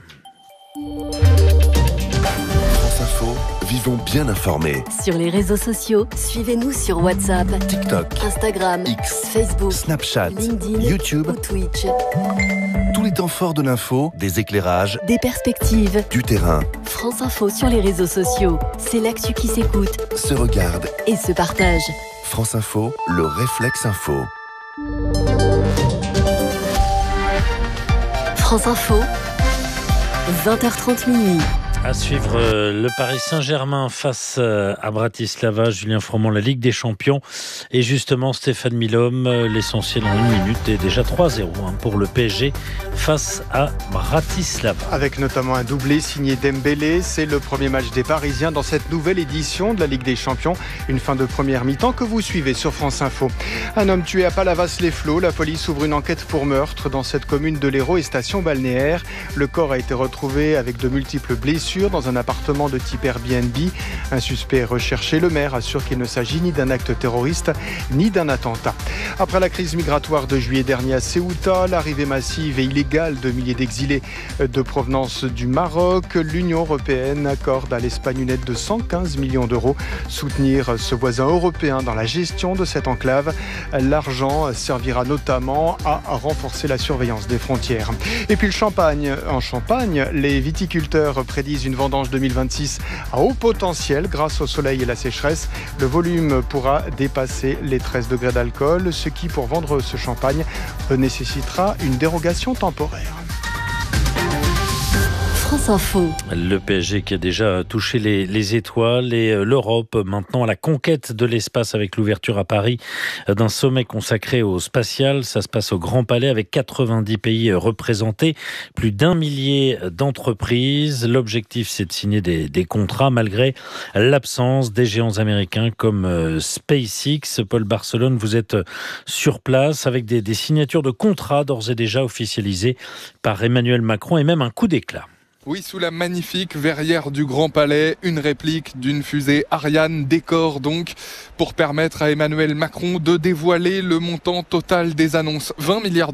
France Info, vivons bien informés. Sur les réseaux sociaux, suivez-nous sur WhatsApp, TikTok, Instagram, X, Facebook, Snapchat, LinkedIn, YouTube ou Twitch. Tous les temps forts de l'info, des éclairages, des perspectives, du terrain. France Info sur les réseaux sociaux, c'est l'actu qui s'écoute, se regarde et se partage. France Info, le réflexe info. France Info, vingt heures trente minuit. À suivre le Paris Saint-Germain face à Bratislava, Julien Froment, la Ligue des Champions. Et justement, Stéphane Milhomme, l'essentiel en une minute et déjà trois zéro hein, pour le P S G face à Bratislava. Avec notamment un doublé signé Dembélé, c'est le premier match des Parisiens dans cette nouvelle édition de la Ligue des Champions. Une fin de première mi-temps que vous suivez sur France Info. Un homme tué à Palavas-les-Flots. La police ouvre une enquête pour meurtre dans cette commune de l'Hérault et station balnéaire. Le corps a été retrouvé avec de multiples blessures dans un appartement de type Airbnb. Un suspect est recherché. Le maire assure qu'il ne s'agit ni d'un acte terroriste ni d'un attentat. Après la crise migratoire de juillet dernier à Ceuta, l'arrivée massive et illégale de milliers d'exilés de provenance du Maroc, l'Union européenne accorde à l'Espagne une aide de cent quinze millions d'euros. Soutenir ce voisin européen dans la gestion de cette enclave. L'argent servira notamment à renforcer la surveillance des frontières. Et puis le champagne. En Champagne, les viticulteurs prédisent une vendange deux mille vingt-six à haut potentiel grâce au soleil et la sécheresse. Le volume pourra dépasser les treize degrés d'alcool, ce qui, pour vendre ce champagne, nécessitera une dérogation temporaire. France Info. Le P S G qui a déjà touché les, les étoiles et l'Europe maintenant à la conquête de l'espace avec l'ouverture à Paris d'un sommet consacré au spatial. Ça se passe au Grand Palais avec quatre-vingt-dix pays représentés, plus d'un millier d'entreprises. L'objectif, c'est de signer des, des contrats malgré l'absence des géants américains comme SpaceX. Paul Barcelone, vous êtes sur place avec des, des signatures de contrats d'ores et déjà officialisées par Emmanuel Macron et même un coup d'éclat. Oui, sous la magnifique verrière du Grand Palais, une réplique d'une fusée Ariane décore donc pour permettre à Emmanuel Macron de dévoiler le montant total des annonces, vingt milliards d'euros.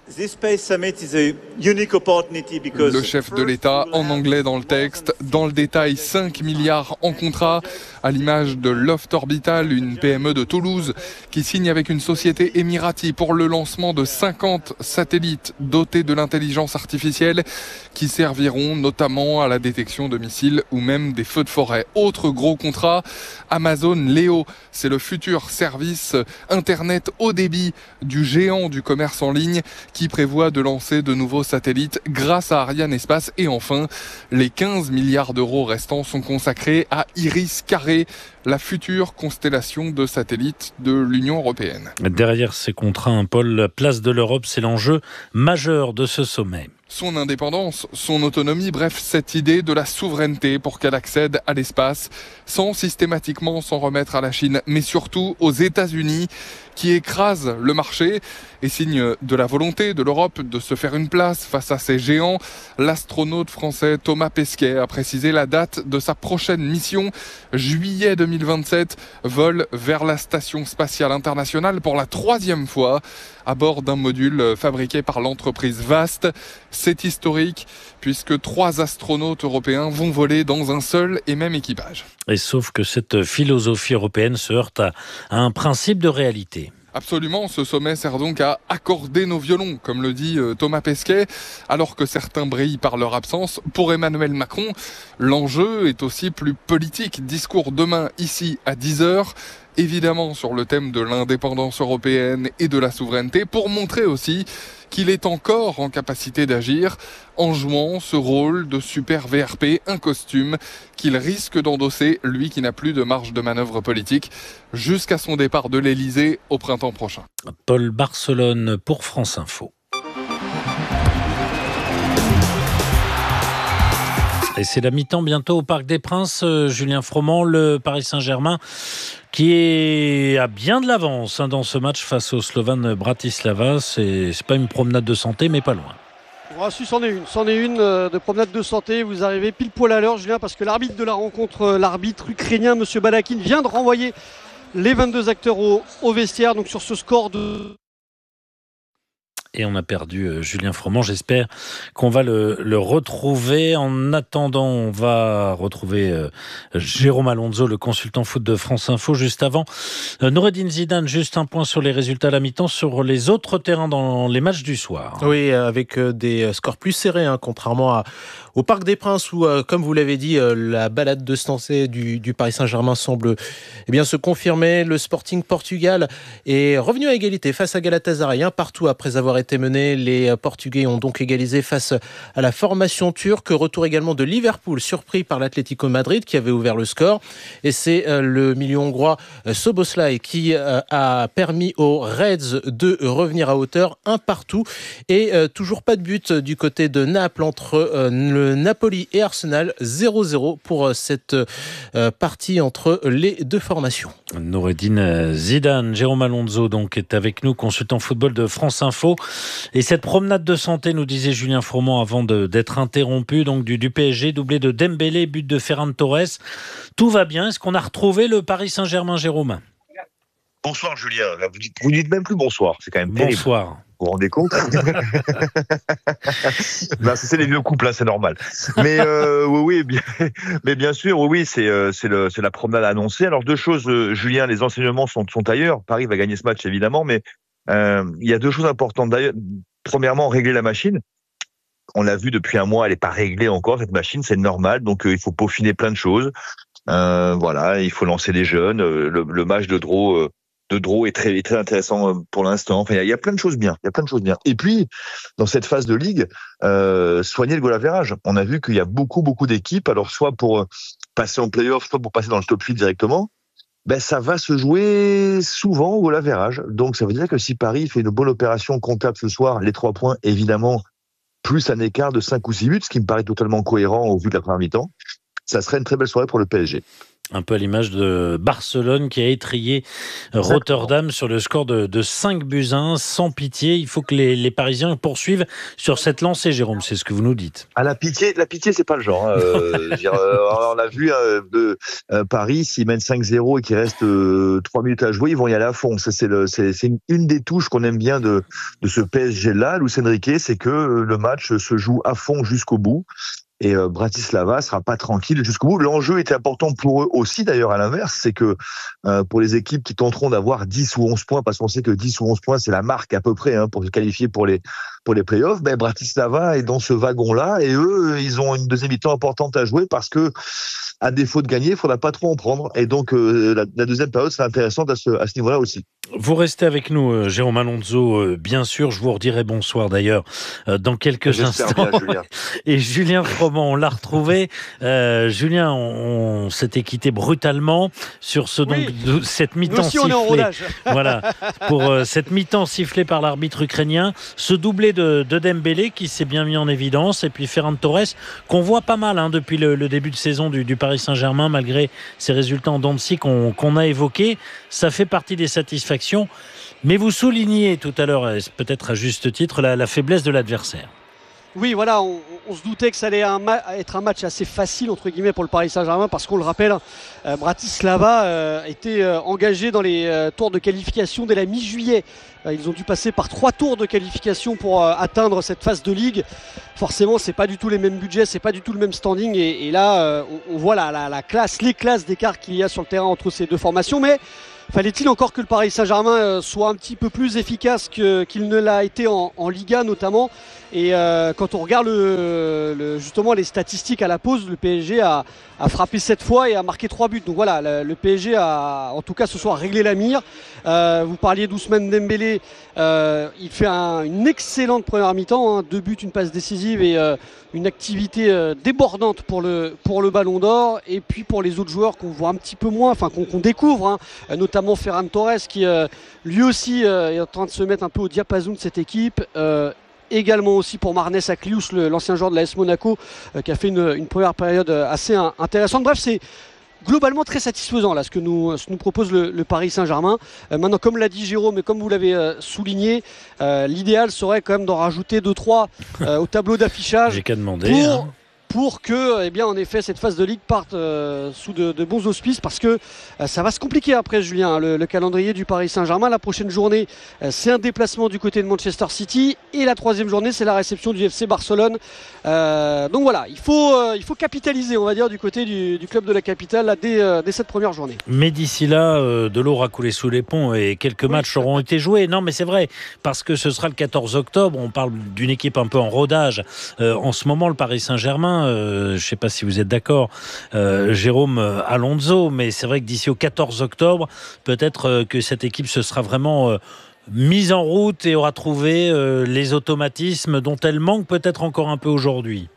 Le chef de l'État, en anglais dans le texte, dans le détail cinq milliards en contrat, à l'image de Loft Orbital, une P M E de Toulouse, qui signe avec une société émirati pour le lancement de cinquante satellites dotés de l'intelligence artificielle qui serviront notamment à la détection de missiles ou même des feux de forêt. Autre gros contrat, Amazon Leo, c'est le futur service Internet haut débit du géant du commerce en ligne qui prévoit de lancer de nouveaux satellites grâce à Ariane Espace. Et enfin, les quinze milliards d'euros restants sont consacrés à Iris Carré, la future constellation de satellites de l'Union européenne. Derrière ces contrats, Paul, la place de l'Europe, c'est l'enjeu majeur de ce sommet. Son indépendance, son autonomie, bref, cette idée de la souveraineté pour qu'elle accède à l'espace, sans systématiquement s'en remettre à la Chine, mais surtout aux États-Unis, qui écrasent le marché et signe de la volonté de l'Europe de se faire une place face à ces géants. L'astronaute français Thomas Pesquet a précisé la date de sa prochaine mission, juillet deux mille vingt-sept, vol vers la Station spatiale internationale pour la troisième fois, à bord d'un module fabriqué par l'entreprise Vast. C'est historique puisque trois astronautes européens vont voler dans un seul et même équipage. Et sauf que cette philosophie européenne se heurte à, à un principe de réalité. Absolument, ce sommet sert donc à accorder nos violons, comme le dit Thomas Pesquet, alors que certains brillent par leur absence. Pour Emmanuel Macron, l'enjeu est aussi plus politique. Discours demain ici à dix heures, évidemment sur le thème de l'indépendance européenne et de la souveraineté, pour montrer aussi qu'il est encore en capacité d'agir en jouant ce rôle de super V R P, un costume qu'il risque d'endosser, lui qui n'a plus de marge de manœuvre politique, jusqu'à son départ de l'Elysée au printemps prochain. Paul Barcelone pour France Info. Et c'est la mi-temps bientôt au Parc des Princes. Euh, Julien Froment, le Paris Saint-Germain, qui est à bien de l'avance hein, dans ce match face au Slovan Bratislava. C'est, c'est pas une promenade de santé, mais pas loin. Ah, si, c'en est une, c'en est une euh, de promenade de santé. Vous arrivez pile poil à l'heure, Julien, parce que l'arbitre de la rencontre, euh, l'arbitre ukrainien, M. Balakin, vient de renvoyer les vingt-deux acteurs au, au vestiaire. Donc sur ce score de... Et on a perdu euh, Julien Froment. J'espère qu'on va le, le retrouver. En attendant, on va retrouver euh, Jérôme Alonso, le consultant foot de France Info. Juste avant, euh, Noureddin Zidane, juste un point sur les résultats à la mi-temps, sur les autres terrains dans les matchs du soir. Oui, avec des scores plus serrés, hein, contrairement à, au Parc des Princes où, euh, comme vous l'avez dit, euh, la balade de Stancé du, du Paris Saint-Germain semble eh bien, se confirmer. Le Sporting Portugal est revenu à égalité face à Galatasaray, hein, partout après avoir été mené. Les Portugais ont donc égalisé face à la formation turque. Retour également de Liverpool, surpris par l'Atlético Madrid qui avait ouvert le score. Et c'est le milieu hongrois Szoboszlai qui a permis aux Reds de revenir à hauteur, un partout. Et toujours pas de but du côté de Naples entre le Napoli et Arsenal, zéro zéro pour cette partie entre les deux formations. Noureddin Zidane, Jérôme Alonso donc est avec nous, consultant football de France Info. Et cette promenade de santé, nous disait Julien Froment avant de, d'être interrompu, donc du, du P S G, doublé de Dembélé, but de Ferran Torres. Tout va bien. Est-ce qu'on a retrouvé le Paris Saint-Germain, Jérôme ? Bonsoir Julien. Vous dites, vous dites même plus bonsoir. C'est quand même terrible. Bonsoir. Vous vous rendez compte? Ben, c'est les vieux couples, hein, c'est normal. Mais euh, oui, oui, bien, mais bien sûr, oui, oui, c'est euh, c'est le c'est la promenade annoncée. Alors deux choses, euh, Julien, les enseignements sont sont ailleurs. Paris va gagner ce match évidemment, mais euh, il y a deux choses importantes. D'ailleurs, premièrement, régler la machine. On l'a vu depuis un mois, elle n'est pas réglée encore cette machine, c'est normal. Donc euh, il faut peaufiner plein de choses. Euh, voilà, il faut lancer des jeunes. Euh, le, le match de draw. Euh, de Draw est très, très intéressant pour l'instant. Enfin, il y, y a plein de choses bien. Il y a plein de choses bien. Et puis, dans cette phase de ligue, euh, soigner le goal average. On a vu qu'il y a beaucoup, beaucoup d'équipes. Alors, soit pour passer en play-off, soit pour passer dans le top huit directement. Ben, ça va se jouer souvent au goal average. Donc, ça veut dire que si Paris fait une bonne opération comptable ce soir, les trois points, évidemment, plus un écart de cinq ou six buts, ce qui me paraît totalement cohérent au vu de la première mi-temps, ça serait une très belle soirée pour le P S G. Un peu à l'image de Barcelone qui a étrillé Rotterdam sur le score de, de cinq buts à un, sans pitié. Il faut que les, les Parisiens poursuivent sur cette lancée, Jérôme, c'est ce que vous nous dites. Ah, la pitié, la pitié, c'est pas le genre. Hein. Euh, dire, euh, on a vu euh, de, euh, Paris, s'ils mènent cinq zéro et qu'il reste euh, trois minutes à jouer, ils vont y aller à fond. Ça, c'est, le, c'est, c'est une, une des touches qu'on aime bien de, de ce P S G-là, Luis Enrique, c'est que le match se joue à fond jusqu'au bout. Et euh, Bratislava sera pas tranquille jusqu'au bout. L'enjeu était important pour eux aussi, d'ailleurs, à l'inverse, c'est que euh, pour les équipes qui tenteront d'avoir dix ou onze points, parce qu'on sait que dix ou onze points, c'est la marque à peu près hein, pour se qualifier pour les pour les playoffs, ben Bratislava est dans ce wagon-là, et eux, ils ont une deuxième mi-temps importante à jouer parce que, à défaut de gagner, il faudra pas trop en prendre. Et donc, euh, la, la deuxième période sera intéressante à ce, à ce niveau-là aussi. Vous restez avec nous, euh, Jérôme Alonso, euh, bien sûr. Je vous redirai bonsoir d'ailleurs euh, dans quelques J'espère instants. Bien, Julien. Et Julien Froment, on l'a retrouvé. Euh, Julien, on, on s'était quitté brutalement sur ce, oui. donc, de, cette mi-temps Nous aussi, on est en sifflée. rodage. Voilà, pour euh, cette mi-temps sifflée par l'arbitre ukrainien. Ce doublé de, de Dembélé qui s'est bien mis en évidence. Et puis Ferran Torres, qu'on voit pas mal hein, depuis le, le début de saison du, du Paris Saint-Germain, malgré ses résultats en dents de scie qu'on, qu'on a évoqués. Ça fait partie des satisfactions. Mais vous soulignez tout à l'heure, peut-être à juste titre, la, la faiblesse de l'adversaire. Oui, voilà, on, on se doutait que ça allait un ma- être un match assez facile, entre guillemets, pour le Paris Saint-Germain, parce qu'on le rappelle, euh, Bratislava euh, était euh, engagé dans les euh, tours de qualification dès la mi-juillet. Euh, ils ont dû passer par trois tours de qualification pour euh, atteindre cette phase de ligue. Forcément, c'est pas du tout les mêmes budgets, c'est pas du tout le même standing, et, et là, euh, on, on voit la, la, la classe, les classes d'écart qu'il y a sur le terrain entre ces deux formations, mais fallait-il encore que le Paris Saint-Germain soit un petit peu plus efficace que, qu'il ne l'a été en, en Liga notamment. Et euh, quand on regarde le, le, justement les statistiques à la pause, le P S G a, a frappé sept fois et a marqué trois buts. Donc voilà, le, le P S G a en tout cas ce soir réglé la mire. Euh, vous parliez d'Ousmane Dembélé, euh, il fait un, une excellente première mi-temps, hein, deux buts, une passe décisive et euh, une activité euh, débordante pour le, pour le Ballon d'Or. Et puis pour les autres joueurs qu'on voit un petit peu moins, enfin qu'on, qu'on découvre, hein, notamment Ferran Torres qui euh, lui aussi euh, est en train de se mettre un peu au diapason de cette équipe. Euh, Également aussi pour Marnès Aklious, le, l'ancien joueur de l'A S Monaco, euh, qui a fait une, une première période assez un, intéressante. Bref, c'est globalement très satisfaisant là ce que nous, ce que nous propose le, le Paris Saint-Germain. Euh, maintenant, comme l'a dit Jérôme et comme vous l'avez euh, souligné, euh, l'idéal serait quand même d'en rajouter deux trois euh, au tableau d'affichage. J'ai qu'à demander. Pour... Hein. pour que, eh bien, en effet, cette phase de ligue parte euh, sous de, de bons auspices, parce que euh, ça va se compliquer après, Julien, hein, le, le calendrier du Paris Saint-Germain. La prochaine journée, euh, c'est un déplacement du côté de Manchester City, et la troisième journée, c'est la réception du F C Barcelone. Euh, donc voilà, il faut, euh, il faut capitaliser, on va dire, du côté du, du club de la capitale là, dès, euh, dès cette première journée. Mais d'ici là, euh, de l'eau aura coulé sous les ponts et quelques oui. matchs auront été joués. Non, mais c'est vrai, parce que ce sera le quatorze octobre. On parle d'une équipe un peu en rodage. Euh, en ce moment, le Paris Saint-Germain, euh, je ne sais pas si vous êtes d'accord, euh, Jérôme Alonso, mais c'est vrai que d'ici au quatorze octobre, peut-être euh, que cette équipe se sera vraiment euh, mise en route et aura trouvé euh, les automatismes dont elle manque peut-être encore un peu aujourd'hui.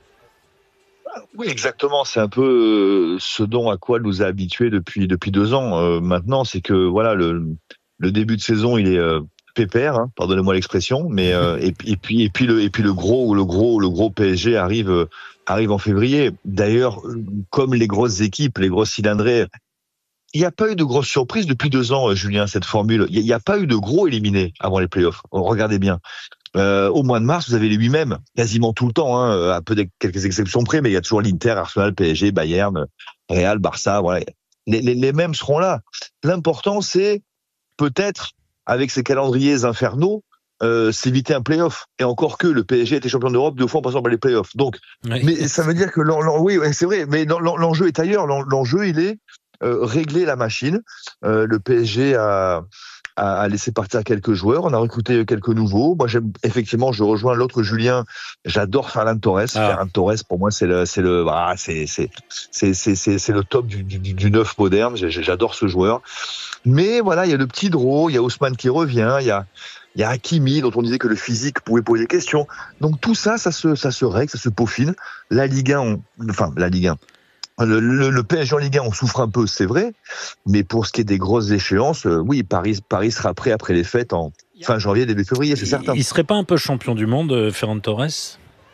Oui, exactement. C'est un peu ce dont à quoi elle nous a habitués depuis depuis deux ans. Euh, maintenant, c'est que voilà, le, le début de saison, il est euh, pépère, hein, pardonnez-moi l'expression, mais euh, et, et puis et puis le et puis le gros le gros le gros P S G arrive euh, arrive en février. D'ailleurs, comme les grosses équipes, les grosses cylindrées, il n'y a pas eu de grosses surprises depuis deux ans, Julien. Cette formule, il n'y a, a pas eu de gros éliminés avant les playoffs. Regardez bien. Euh, au mois de mars, vous avez les huit mêmes, quasiment tout le temps, hein, à peu de quelques exceptions près, mais il y a toujours l'Inter, Arsenal, P S G, Bayern, Real, Barça, voilà. Les, les, les mêmes seront là. L'important, c'est peut-être, avec ces calendriers infernaux, euh, s'éviter un play-off. Et encore que le P S G était champion d'Europe deux fois en passant par les play-offs. Donc, oui. Mais ça veut dire que l'en, l'en, oui, c'est vrai, mais l'en, l'enjeu est ailleurs. L'en, l'enjeu, il est euh, régler la machine. Euh, le P S G a à laisser partir quelques joueurs, on a recruté quelques nouveaux. Moi, j'aime, effectivement, je rejoins l'autre Julien. J'adore Ferran Torres. Ah. Ferran Torres, pour moi, c'est le, c'est le, ah, c'est, c'est, c'est, c'est, c'est, c'est le top du, du, du neuf moderne. J'adore ce joueur. Mais voilà, il y a le petit Dro, il y a Ousmane qui revient, il y a, il y a Hakimi dont on disait que le physique pouvait poser des questions. Donc tout ça, ça se, ça se règle, ça se peaufine. La Ligue un, on, enfin la Ligue un. Le, le, le P S G en Ligue un, on souffre un peu, c'est vrai, mais pour ce qui est des grosses échéances, euh, oui, Paris, Paris sera prêt après les fêtes en fin janvier, début février, c'est certain. Il ne serait pas un peu champion du monde, Ferran Torres ?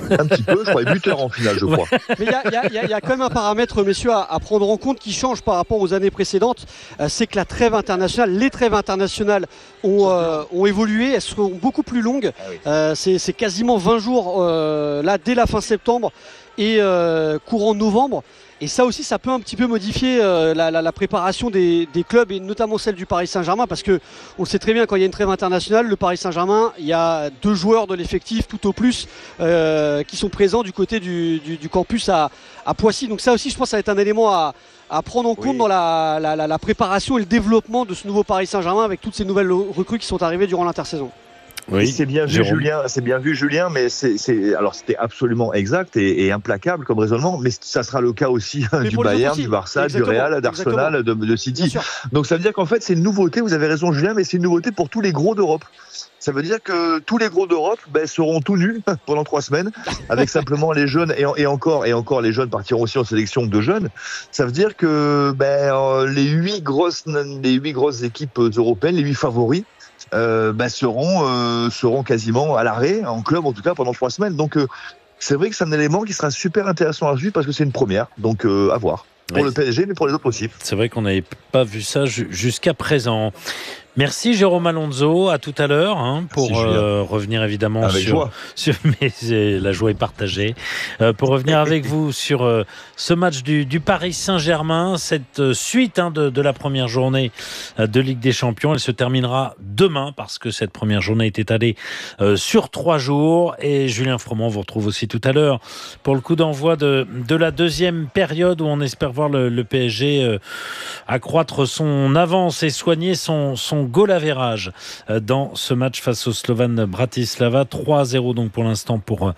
Un petit peu, je crois, buteur en finale, je crois. Mais il y, y, y a quand même un paramètre, messieurs, à, à prendre en compte qui change par rapport aux années précédentes. Euh, c'est que la trêve internationale, les trêves internationales ont, euh, ont évolué, elles seront beaucoup plus longues. Ah oui. Euh, c'est, c'est quasiment vingt jours euh, là dès la fin septembre et euh, courant novembre. Et ça aussi, ça peut un petit peu modifier euh, la, la, la préparation des, des clubs et notamment celle du Paris Saint-Germain, parce que on le sait très bien, quand il y a une trêve internationale, le Paris Saint-Germain, il y a deux joueurs de l'effectif tout au plus euh, qui sont présents du côté du, du, du campus à, à Poissy. Donc ça aussi, je pense, que ça va être un élément à, à prendre en compte oui. dans la, la, la, la préparation et le développement de ce nouveau Paris Saint-Germain avec toutes ces nouvelles recrues qui sont arrivées durant l'intersaison. Oui, c'est bien vu, Jérôme. Julien. C'est bien vu, Julien. Mais c'est, c'est alors c'était absolument exact et, et implacable comme raisonnement. Mais ça sera le cas aussi mais du Bayern, du Barça, exactement, du Real, d'Arsenal, de, de City. Donc ça veut dire qu'en fait c'est une nouveauté. Vous avez raison, Julien, mais c'est une nouveauté pour tous les gros d'Europe. Ça veut dire que tous les gros d'Europe ben, seront tout nus pendant trois semaines, avec simplement les jeunes et, et encore et encore les jeunes partiront aussi en sélection de jeunes. Ça veut dire que ben, les huit grosses les huit grosses équipes européennes, les huit favoris. Euh, bah, seront euh, seront quasiment à l'arrêt en club en tout cas pendant trois semaines. Donc euh, c'est vrai que c'est un élément qui sera super intéressant à suivre parce que c'est une première. Donc euh, à voir pour oui. le P S G mais pour les autres aussi. C'est vrai qu'on n'avait pas vu ça jusqu'à présent. Merci Jérôme Alonso, à tout à l'heure hein, pour Merci, euh, revenir évidemment avec sur, joie. sur mais la joie est partagée euh, pour revenir avec vous sur euh, ce match du, du Paris Saint-Germain, cette euh, suite hein, de, de la première journée euh, de Ligue des Champions. Elle se terminera demain parce que cette première journée est étalée euh, sur trois jours et Julien Froment vous retrouve aussi tout à l'heure pour le coup d'envoi de, de la deuxième période où on espère voir le, le P S G euh, accroître son avance et soigner son, son goal average dans ce match face au Slovan Bratislava. trois zéro donc pour l'instant pour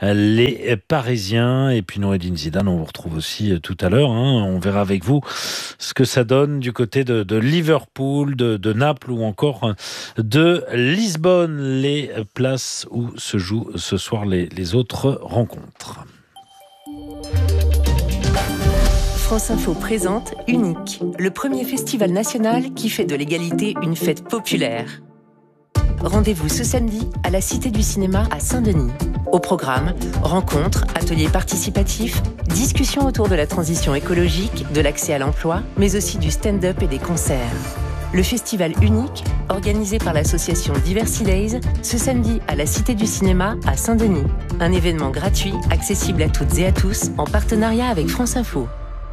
les Parisiens. Et puis Noureddine Zidane, on vous retrouve aussi tout à l'heure. Hein. On verra avec vous ce que ça donne du côté de, de Liverpool, de, de Naples ou encore de Lisbonne. Les places où se jouent ce soir les, les autres rencontres. France Info présente Unique, le premier festival national qui fait de l'égalité une fête populaire. Rendez-vous ce samedi à la Cité du Cinéma à Saint-Denis. Au programme, rencontres, ateliers participatifs, discussions autour de la transition écologique, de l'accès à l'emploi, mais aussi du stand-up et des concerts. Le festival Unique, organisé par l'association Diversity Days, ce samedi à la Cité du Cinéma à Saint-Denis. Un événement gratuit, accessible à toutes et à tous, en partenariat avec France Info.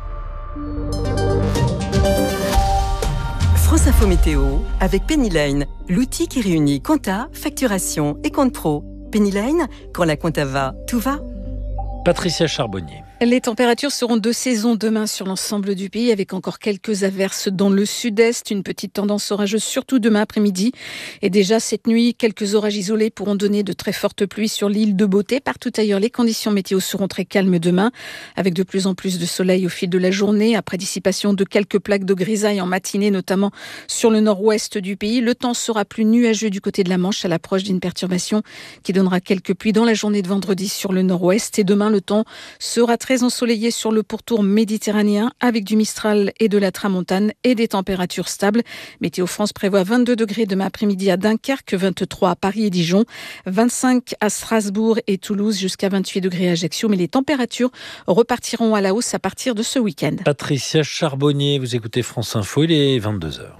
France Info Météo avec Pennyline, l'outil qui réunit compta, facturation et compte pro. Pennyline, quand la compta va, tout va. Patricia Charbonnier. Les températures seront de saison demain sur l'ensemble du pays avec encore quelques averses dans le sud-est. Une petite tendance orageuse surtout demain après-midi. Et déjà cette nuit, quelques orages isolés pourront donner de très fortes pluies sur l'île de Beauté. Partout ailleurs, les conditions météo seront très calmes demain avec de plus en plus de soleil au fil de la journée. Après dissipation de quelques plaques de grisaille en matinée, notamment sur le nord-ouest du pays. Le temps sera plus nuageux du côté de la Manche à l'approche d'une perturbation qui donnera quelques pluies dans la journée de vendredi sur le nord-ouest. Et demain, le temps sera très ensoleillé sur le pourtour méditerranéen avec du Mistral et de la Tramontane et des températures stables. Météo France prévoit vingt-deux degrés demain après-midi à Dunkerque, vingt-trois à Paris et Dijon, vingt-cinq à Strasbourg et Toulouse, jusqu'à vingt-huit degrés à Ajaccio. Mais les températures repartiront à la hausse à partir de ce week-end. Patricia Charbonnier, vous écoutez France Info, il est vingt-deux heures.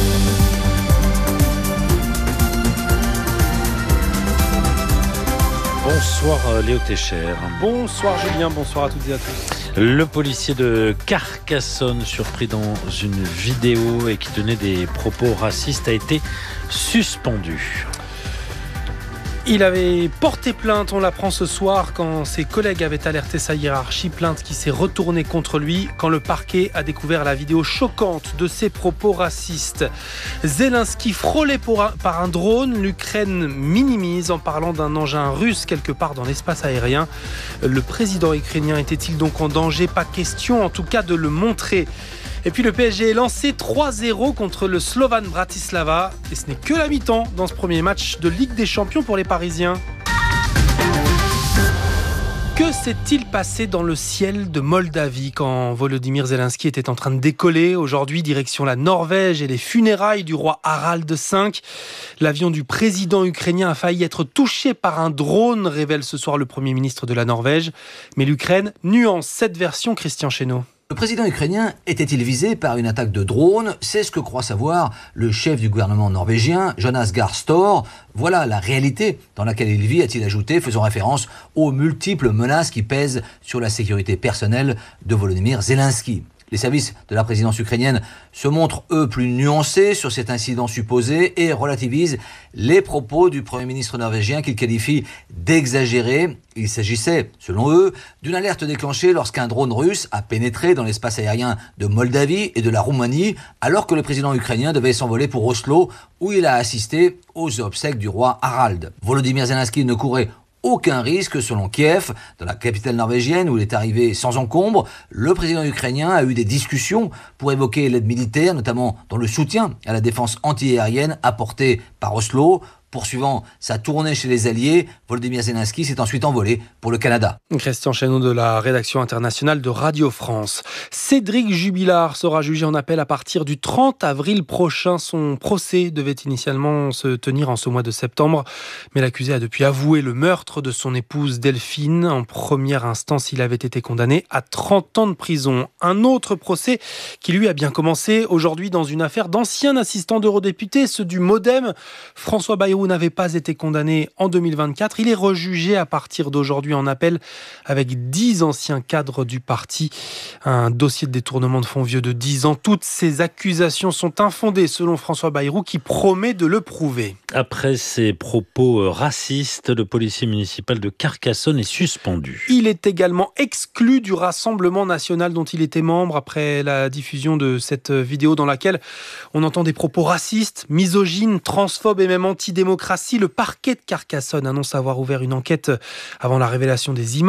Bonsoir Léo Técher. Bonsoir Julien, bonsoir à toutes et à tous. Le policier de Carcassonne, surpris dans une vidéo et qui tenait des propos racistes, a été suspendu. Il avait porté plainte, on l'apprend ce soir, quand ses collègues avaient alerté sa hiérarchie, plainte qui s'est retournée contre lui quand le parquet a découvert la vidéo choquante de ses propos racistes. Zelensky frôlé pour un, par un drone, l'Ukraine minimise en parlant d'un engin russe quelque part dans l'espace aérien. Le président ukrainien était-il donc en danger? Pas question en tout cas de le montrer. Et puis le P S G est lancé trois zéro contre le Slovan Bratislava. Et ce n'est que la mi-temps dans ce premier match de Ligue des Champions pour les Parisiens. Que s'est-il passé dans le ciel de Moldavie quand Volodymyr Zelensky était en train de décoller aujourd'hui direction la Norvège et les funérailles du roi Harald cinq? L'avion du président ukrainien a failli être touché par un drone, révèle ce soir le Premier ministre de la Norvège. Mais l'Ukraine nuance cette version, Christian Chesneau. Le président ukrainien était-il visé par une attaque de drone? C'est ce que croit savoir le chef du gouvernement norvégien, Jonas Gahr Store. Voilà la réalité dans laquelle il vit, a-t-il ajouté, faisant référence aux multiples menaces qui pèsent sur la sécurité personnelle de Volodymyr Zelensky. Les services de la présidence ukrainienne se montrent, eux, plus nuancés sur cet incident supposé et relativisent les propos du Premier ministre norvégien qu'ils qualifient d'exagérés. Il s'agissait, selon eux, d'une alerte déclenchée lorsqu'un drone russe a pénétré dans l'espace aérien de Moldavie et de la Roumanie, alors que le président ukrainien devait s'envoler pour Oslo, où il a assisté aux obsèques du roi Harald. Volodymyr Zelensky ne courait aucun risque selon Kiev. Dans la capitale norvégienne où il est arrivé sans encombre, le président ukrainien a eu des discussions pour évoquer l'aide militaire, notamment dans le soutien à la défense antiaérienne apportée par Oslo. Poursuivant sa tournée chez les Alliés, Volodymyr Zelensky s'est ensuite envolé pour le Canada. Christian Chesneau de la rédaction internationale de Radio France. Cédric Jubilard sera jugé en appel à partir du trente avril prochain. Son procès devait initialement se tenir en ce mois de septembre, mais l'accusé a depuis avoué le meurtre de son épouse Delphine. En première instance, il avait été condamné à trente ans de prison. Un autre procès qui lui a bien commencé aujourd'hui dans une affaire d'ancien assistant d'eurodéputé, ceux du Modem. François Bayrou n'avait pas été condamné en deux mille vingt-quatre. Il est rejugé à partir d'aujourd'hui en appel avec dix anciens cadres du parti. Un dossier de détournement de fonds vieux de dix ans. Toutes ces accusations sont infondées selon François Bayrou qui promet de le prouver. Après ses propos racistes, le policier municipal de Carcassonne est suspendu. Il est également exclu du Rassemblement national dont il était membre après la diffusion de cette vidéo dans laquelle on entend des propos racistes, misogynes, transphobes et même antidémocratiques. Le parquet de Carcassonne annonce avoir ouvert une enquête avant la révélation des images.